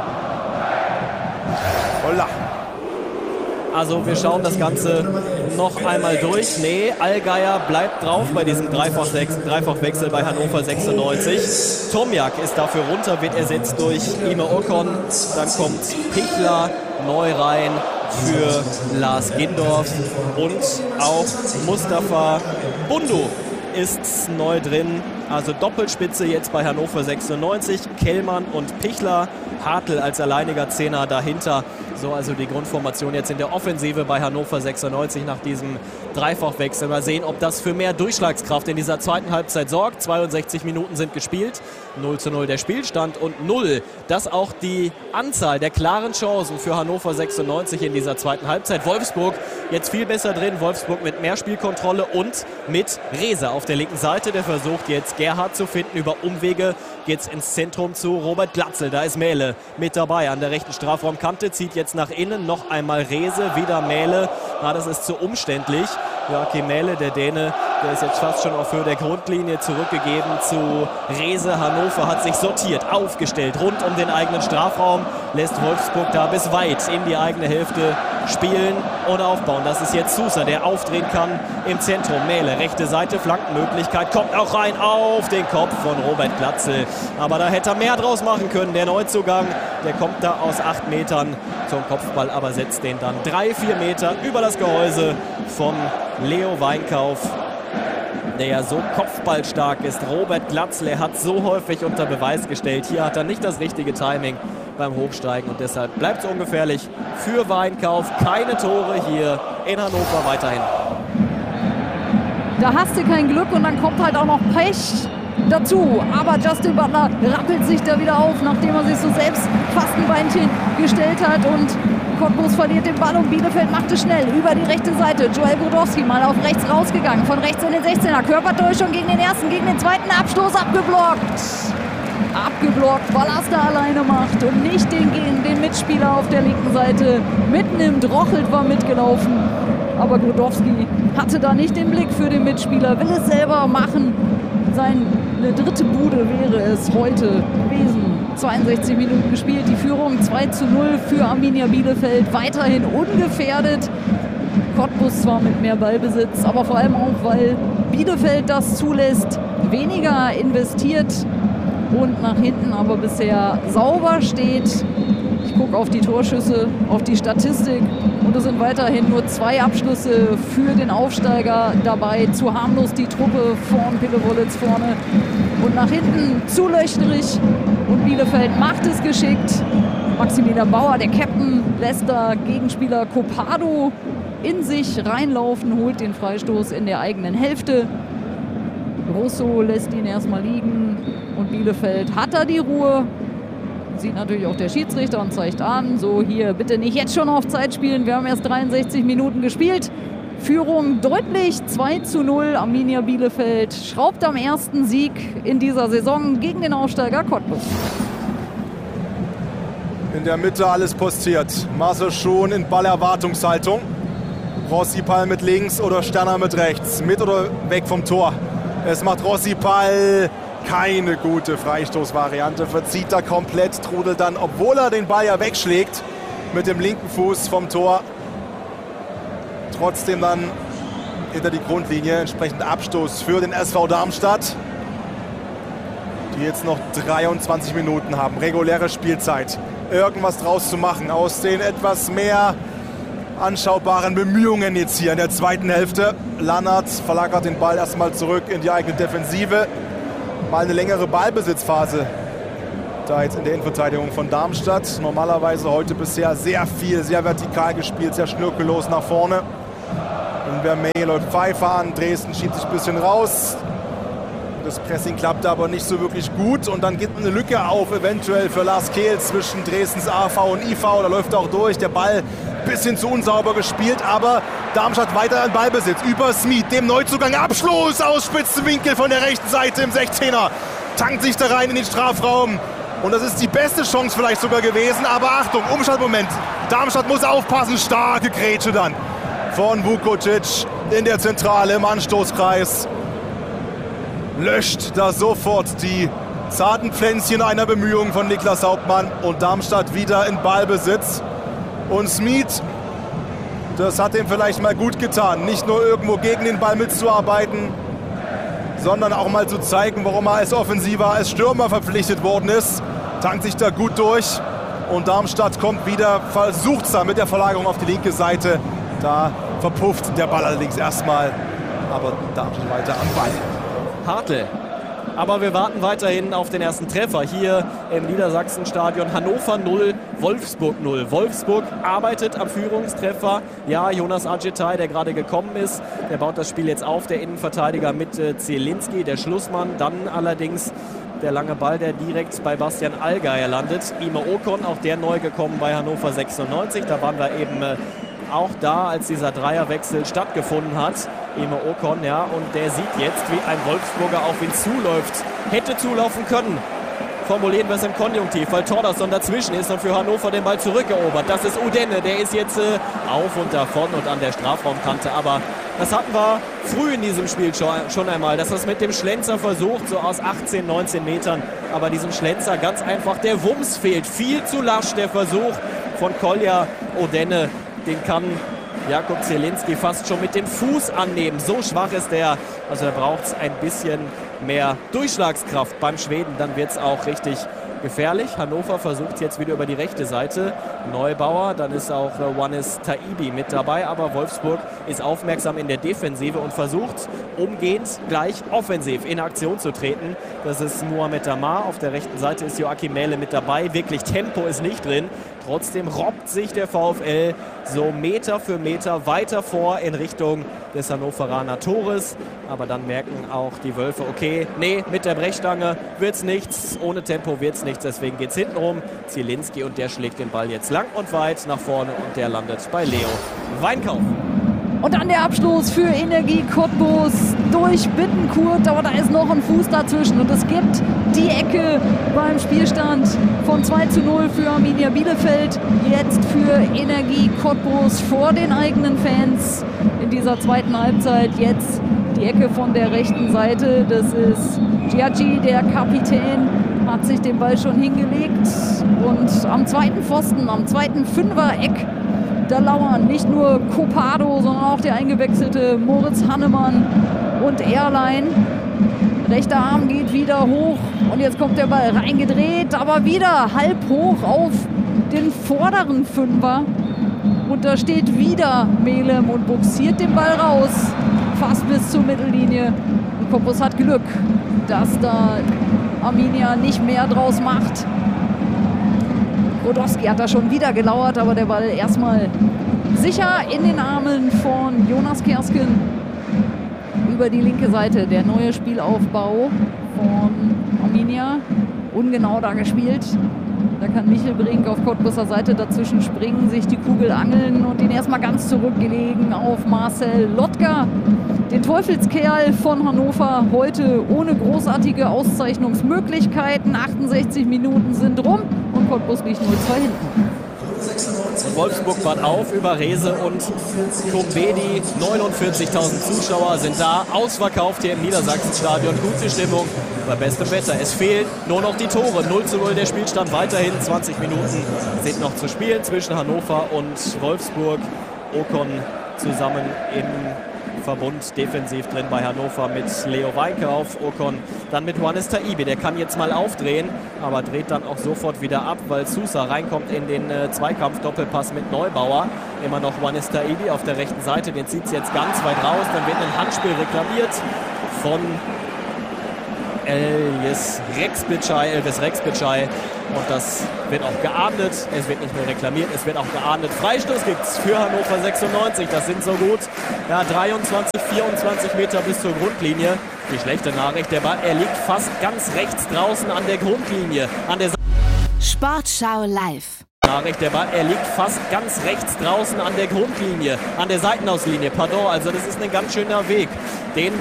Holla. Also wir schauen das Ganze noch einmal durch. Nee, Allgeier bleibt drauf bei diesem Dreifachwechsel bei Hannover sechsundneunzig. Tomjak ist dafür runter, wird ersetzt durch Ime Okon. Dann kommt Pichler neu rein für Lars Gindorf und auch Mustafa Bundu ist neu drin. Also Doppelspitze jetzt bei Hannover sechsundneunzig. Kellmann und Pichler. Hartl als alleiniger Zehner dahinter. So also die Grundformation jetzt in der Offensive bei Hannover sechsundneunzig nach diesem Dreifachwechsel. Mal sehen, ob das für mehr Durchschlagskraft in dieser zweiten Halbzeit sorgt. zweiundsechzig Minuten sind gespielt. null zu null der Spielstand und null. Das auch die Anzahl der klaren Chancen für Hannover sechsundneunzig in dieser zweiten Halbzeit. Wolfsburg jetzt viel besser drin. Wolfsburg mit mehr Spielkontrolle und mit Rehse auf der linken Seite. Der versucht jetzt Gerhard zu finden. Über Umwege geht's ins Zentrum zu Robert Glatzel. Da ist Mähle mit dabei an der rechten Strafraumkante. Zieht jetzt nach innen. Noch einmal Rehse, wieder Mähle. Na, das ist zu umständlich. Joachim Mähle, der Däne, der ist jetzt fast schon auf Höhe der Grundlinie zurückgegeben zu Rehse. Hannover hat sich sortiert, aufgestellt, rund um den eigenen Strafraum. Lässt Wolfsburg da bis weit in die eigene Hälfte spielen und aufbauen. Das ist jetzt Sousa, der aufdrehen kann im Zentrum. Mähle, rechte Seite, Flankenmöglichkeit, kommt auch rein auf den Kopf von Robert Glatzel. Aber da hätte er mehr draus machen können. Der Neuzugang, der kommt da aus acht Metern zum Kopfball, aber setzt den dann drei, vier Meter über das Gehäuse von Leo Weinkauf, der ja so kopfballstark ist. Robert Glatzel, er hat so häufig unter Beweis gestellt. Hier hat er nicht das richtige Timing beim Hochsteigen und deshalb bleibt es ungefährlich für Weinkauf. Keine Tore hier in Hannover weiterhin. Da hast du kein Glück und dann kommt halt auch noch Pech dazu. Aber Justin Butler rappelt sich da wieder auf, nachdem er sich so selbst fast ein Beinchen gestellt hat. Und Cottbus verliert den Ball und Bielefeld macht es schnell über die rechte Seite. Joel Brodowski mal auf rechts rausgegangen, von rechts in den sechzehner. Körpertäuschung gegen den ersten, gegen den zweiten Abstoß abgeblockt. Abgeblockt, weil er es da alleine macht und nicht den, den Mitspieler auf der linken Seite mitnimmt. Rochelt war mitgelaufen, aber Brodowski hatte da nicht den Blick für den Mitspieler, will es selber machen. Seine dritte Bude wäre es heute gewesen. zweiundsechzig Minuten gespielt, die Führung zwei zu null für Arminia Bielefeld, weiterhin ungefährdet. Cottbus zwar mit mehr Ballbesitz, aber vor allem auch, weil Bielefeld das zulässt, weniger investiert und nach hinten aber bisher sauber steht. Ich gucke auf die Torschüsse, auf die Statistik und es sind weiterhin nur zwei Abschlüsse für den Aufsteiger dabei. Zu harmlos die Truppe von Pillewollitz vorne und nach hinten zu löchrig und Bielefeld macht es geschickt. Maximilian Bauer, der Captain, lässt da Gegenspieler Copado in sich reinlaufen, holt den Freistoß in der eigenen Hälfte. Russo lässt ihn erstmal liegen und Bielefeld hat da die Ruhe. Sieht natürlich auch der Schiedsrichter und zeigt an, so hier bitte nicht jetzt schon auf Zeit spielen, wir haben erst dreiundsechzig Minuten gespielt. Führung deutlich zwei zu null, Arminia Bielefeld schraubt am ersten Sieg in dieser Saison gegen den Aufsteiger Cottbus. In der Mitte alles postiert, Marcel schon in Ballerwartungshaltung. Rossi Pall mit links oder Sterner mit rechts, mit oder weg vom Tor. Es macht Rossi Pall. Keine gute Freistoßvariante, verzieht er komplett, trudelt dann, obwohl er den Ball ja wegschlägt, mit dem linken Fuß vom Tor. Trotzdem dann hinter die Grundlinie, entsprechend Abstoß für den S V Darmstadt, die jetzt noch dreiundzwanzig Minuten haben, reguläre Spielzeit. Irgendwas draus zu machen aus den etwas mehr anschaubaren Bemühungen jetzt hier in der zweiten Hälfte. Lannert verlagert den Ball erstmal zurück in die eigene Defensive. Mal eine längere Ballbesitzphase da jetzt in der Innenverteidigung von Darmstadt. Normalerweise heute bisher sehr viel, sehr vertikal gespielt, sehr schnörkellos nach vorne. Und Vermeer läuft Pfeiffer an, Dresden schiebt sich ein bisschen raus. Das Pressing klappt aber nicht so wirklich gut. Und dann geht eine Lücke auf, eventuell für Lars Kehl zwischen Dresdens A V und I V. Da läuft er auch durch. Der Ball ein bisschen zu unsauber gespielt, aber Darmstadt weiter in Ballbesitz. Über Smith, dem Neuzugang. Abschluss aus spitzen Winkel von der rechten Seite im sechzehner. Tankt sich da rein in den Strafraum. Und das ist die beste Chance vielleicht sogar gewesen. Aber Achtung, Umschaltmoment. Darmstadt muss aufpassen. Starke Grätsche dann von Vukovic in der Zentrale im Anstoßkreis. Löscht da sofort die zarten Pflänzchen einer Bemühung von Niklas Hauptmann. Und Darmstadt wieder in Ballbesitz. Und Smith, das hat ihm vielleicht mal gut getan. Nicht nur irgendwo gegen den Ball mitzuarbeiten, sondern auch mal zu zeigen, warum er als Offensiver, als Stürmer verpflichtet worden ist. Tankt sich da gut durch. Und Darmstadt kommt wieder, versucht es da mit der Verlagerung auf die linke Seite. Da verpufft der Ball allerdings erstmal. Aber Darmstadt weiter am Ball. Hartl. Aber wir warten weiterhin auf den ersten Treffer hier im Niedersachsenstadion. Hannover null, Wolfsburg null. Wolfsburg arbeitet am Führungstreffer. Ja, Jonas Adjetay, der gerade gekommen ist, der baut das Spiel jetzt auf. Der Innenverteidiger mit äh, Zielinski, der Schlussmann. Dann allerdings der lange Ball, der direkt bei Bastian Allgeier landet. Ime Okon, auch der neu gekommen bei Hannover sechsundneunzig. Da waren wir eben äh, auch da, als dieser Dreierwechsel stattgefunden hat. Ime Okon, ja, und der sieht jetzt, wie ein Wolfsburger auf ihn zuläuft. Hätte zulaufen können. Formulieren wir es im Konjunktiv, weil Thordarson dazwischen ist und für Hannover den Ball zurückerobert. Das ist Udenne, der ist jetzt äh, auf und davon und an der Strafraumkante. Aber das hatten wir früh in diesem Spiel schon, schon einmal, dass das mit dem Schlenzer versucht, so aus achtzehn, neunzehn Metern. Aber diesem Schlenzer ganz einfach der Wumms fehlt. Viel zu lasch der Versuch von Kolja. Udenne, den kann Jakub Zielinski fast schon mit dem Fuß annehmen. So schwach ist er. Also da braucht es ein bisschen mehr Durchschlagskraft beim Schweden. Dann wird es auch richtig gefährlich. Hannover versucht jetzt wieder über die rechte Seite. Neubauer, dann ist auch äh, Wanis Taibi mit dabei. Aber Wolfsburg ist aufmerksam in der Defensive und versucht umgehend gleich offensiv in Aktion zu treten. Das ist Mohamed Damar. Auf der rechten Seite ist Joachim Mähle mit dabei. Wirklich Tempo ist nicht drin. Trotzdem robbt sich der VfL so Meter für Meter weiter vor in Richtung des Hannoveraner Tores. Aber dann merken auch die Wölfe, okay, nee, mit der Brechstange wird's nichts, ohne Tempo wird's nichts. Deswegen geht's hinten rum. Zielinski und der schlägt den Ball jetzt lang und weit nach vorne und der landet bei Leo Weinkauf. Und dann der Abschluss für Energie Cottbus durch Bittenkurt. Aber da ist noch ein Fuß dazwischen. Und es gibt die Ecke beim Spielstand von zwei zu null für Arminia Bielefeld. Jetzt für Energie Cottbus vor den eigenen Fans in dieser zweiten Halbzeit. Jetzt die Ecke von der rechten Seite. Das ist Giaggi, der Kapitän, hat sich den Ball schon hingelegt. Und am zweiten Pfosten, am zweiten Fünfer-Eck, da lauern nicht nur Copado, sondern auch der eingewechselte Moritz Hannemann und Erlein. Rechter Arm geht wieder hoch und jetzt kommt der Ball reingedreht, aber wieder halb hoch auf den vorderen Fünfer. Und da steht wieder Melem und buxiert den Ball raus, fast bis zur Mittellinie. Und Cottbus hat Glück, dass da Arminia nicht mehr draus macht. Rodowski hat da schon wieder gelauert, aber der Ball erstmal sicher in den Armen von Jonas Kersken über die linke Seite. Der neue Spielaufbau von Arminia. Ungenau da gespielt. Da kann Michel Brink auf Cottbuser Seite dazwischen springen, sich die Kugel angeln und ihn erstmal ganz zurückgelegen auf Marcel Lotka. Den Teufelskerl von Hannover heute ohne großartige Auszeichnungsmöglichkeiten. achtundsechzig Minuten sind rum und Cottbus liegt null zwei hinten. Und Wolfsburg baut auf über Rehse und Kumbedi. neunundvierzigtausend Zuschauer sind da. Ausverkauft hier im Niedersachsenstadion. Gute Stimmung bei bestem Wetter. Es fehlen nur noch die Tore. null zu null der Spielstand weiterhin. zwanzig Minuten sind noch zu spielen zwischen Hannover und Wolfsburg. Okon zusammen im Verbund defensiv drin bei Hannover mit Leo Weinke auf Ocon. Dann mit Juanis Taibi, der kann jetzt mal aufdrehen, aber dreht dann auch sofort wieder ab, weil Sousa reinkommt in den äh, Zweikampf-Doppelpass mit Neubauer. Immer noch Juanis Taibi auf der rechten Seite, den zieht es jetzt ganz weit raus. Dann wird ein Handspiel reklamiert von Elvis Rexbitschei, Elvis Rexbitschei. Und das wird auch geahndet. Es wird nicht nur reklamiert, es wird auch geahndet. Freistoß gibt's für Hannover sechsundneunzig. Das sind so gut ja, dreiundzwanzig, vierundzwanzig Meter bis zur Grundlinie. Die schlechte Nachricht, der Ball, er liegt fast ganz rechts draußen an der Grundlinie. An der Sportschau live. Nachricht, der Ball, er liegt fast ganz rechts draußen an der Grundlinie, an der Seitenauslinie, pardon. Also das ist ein ganz schöner Weg. Den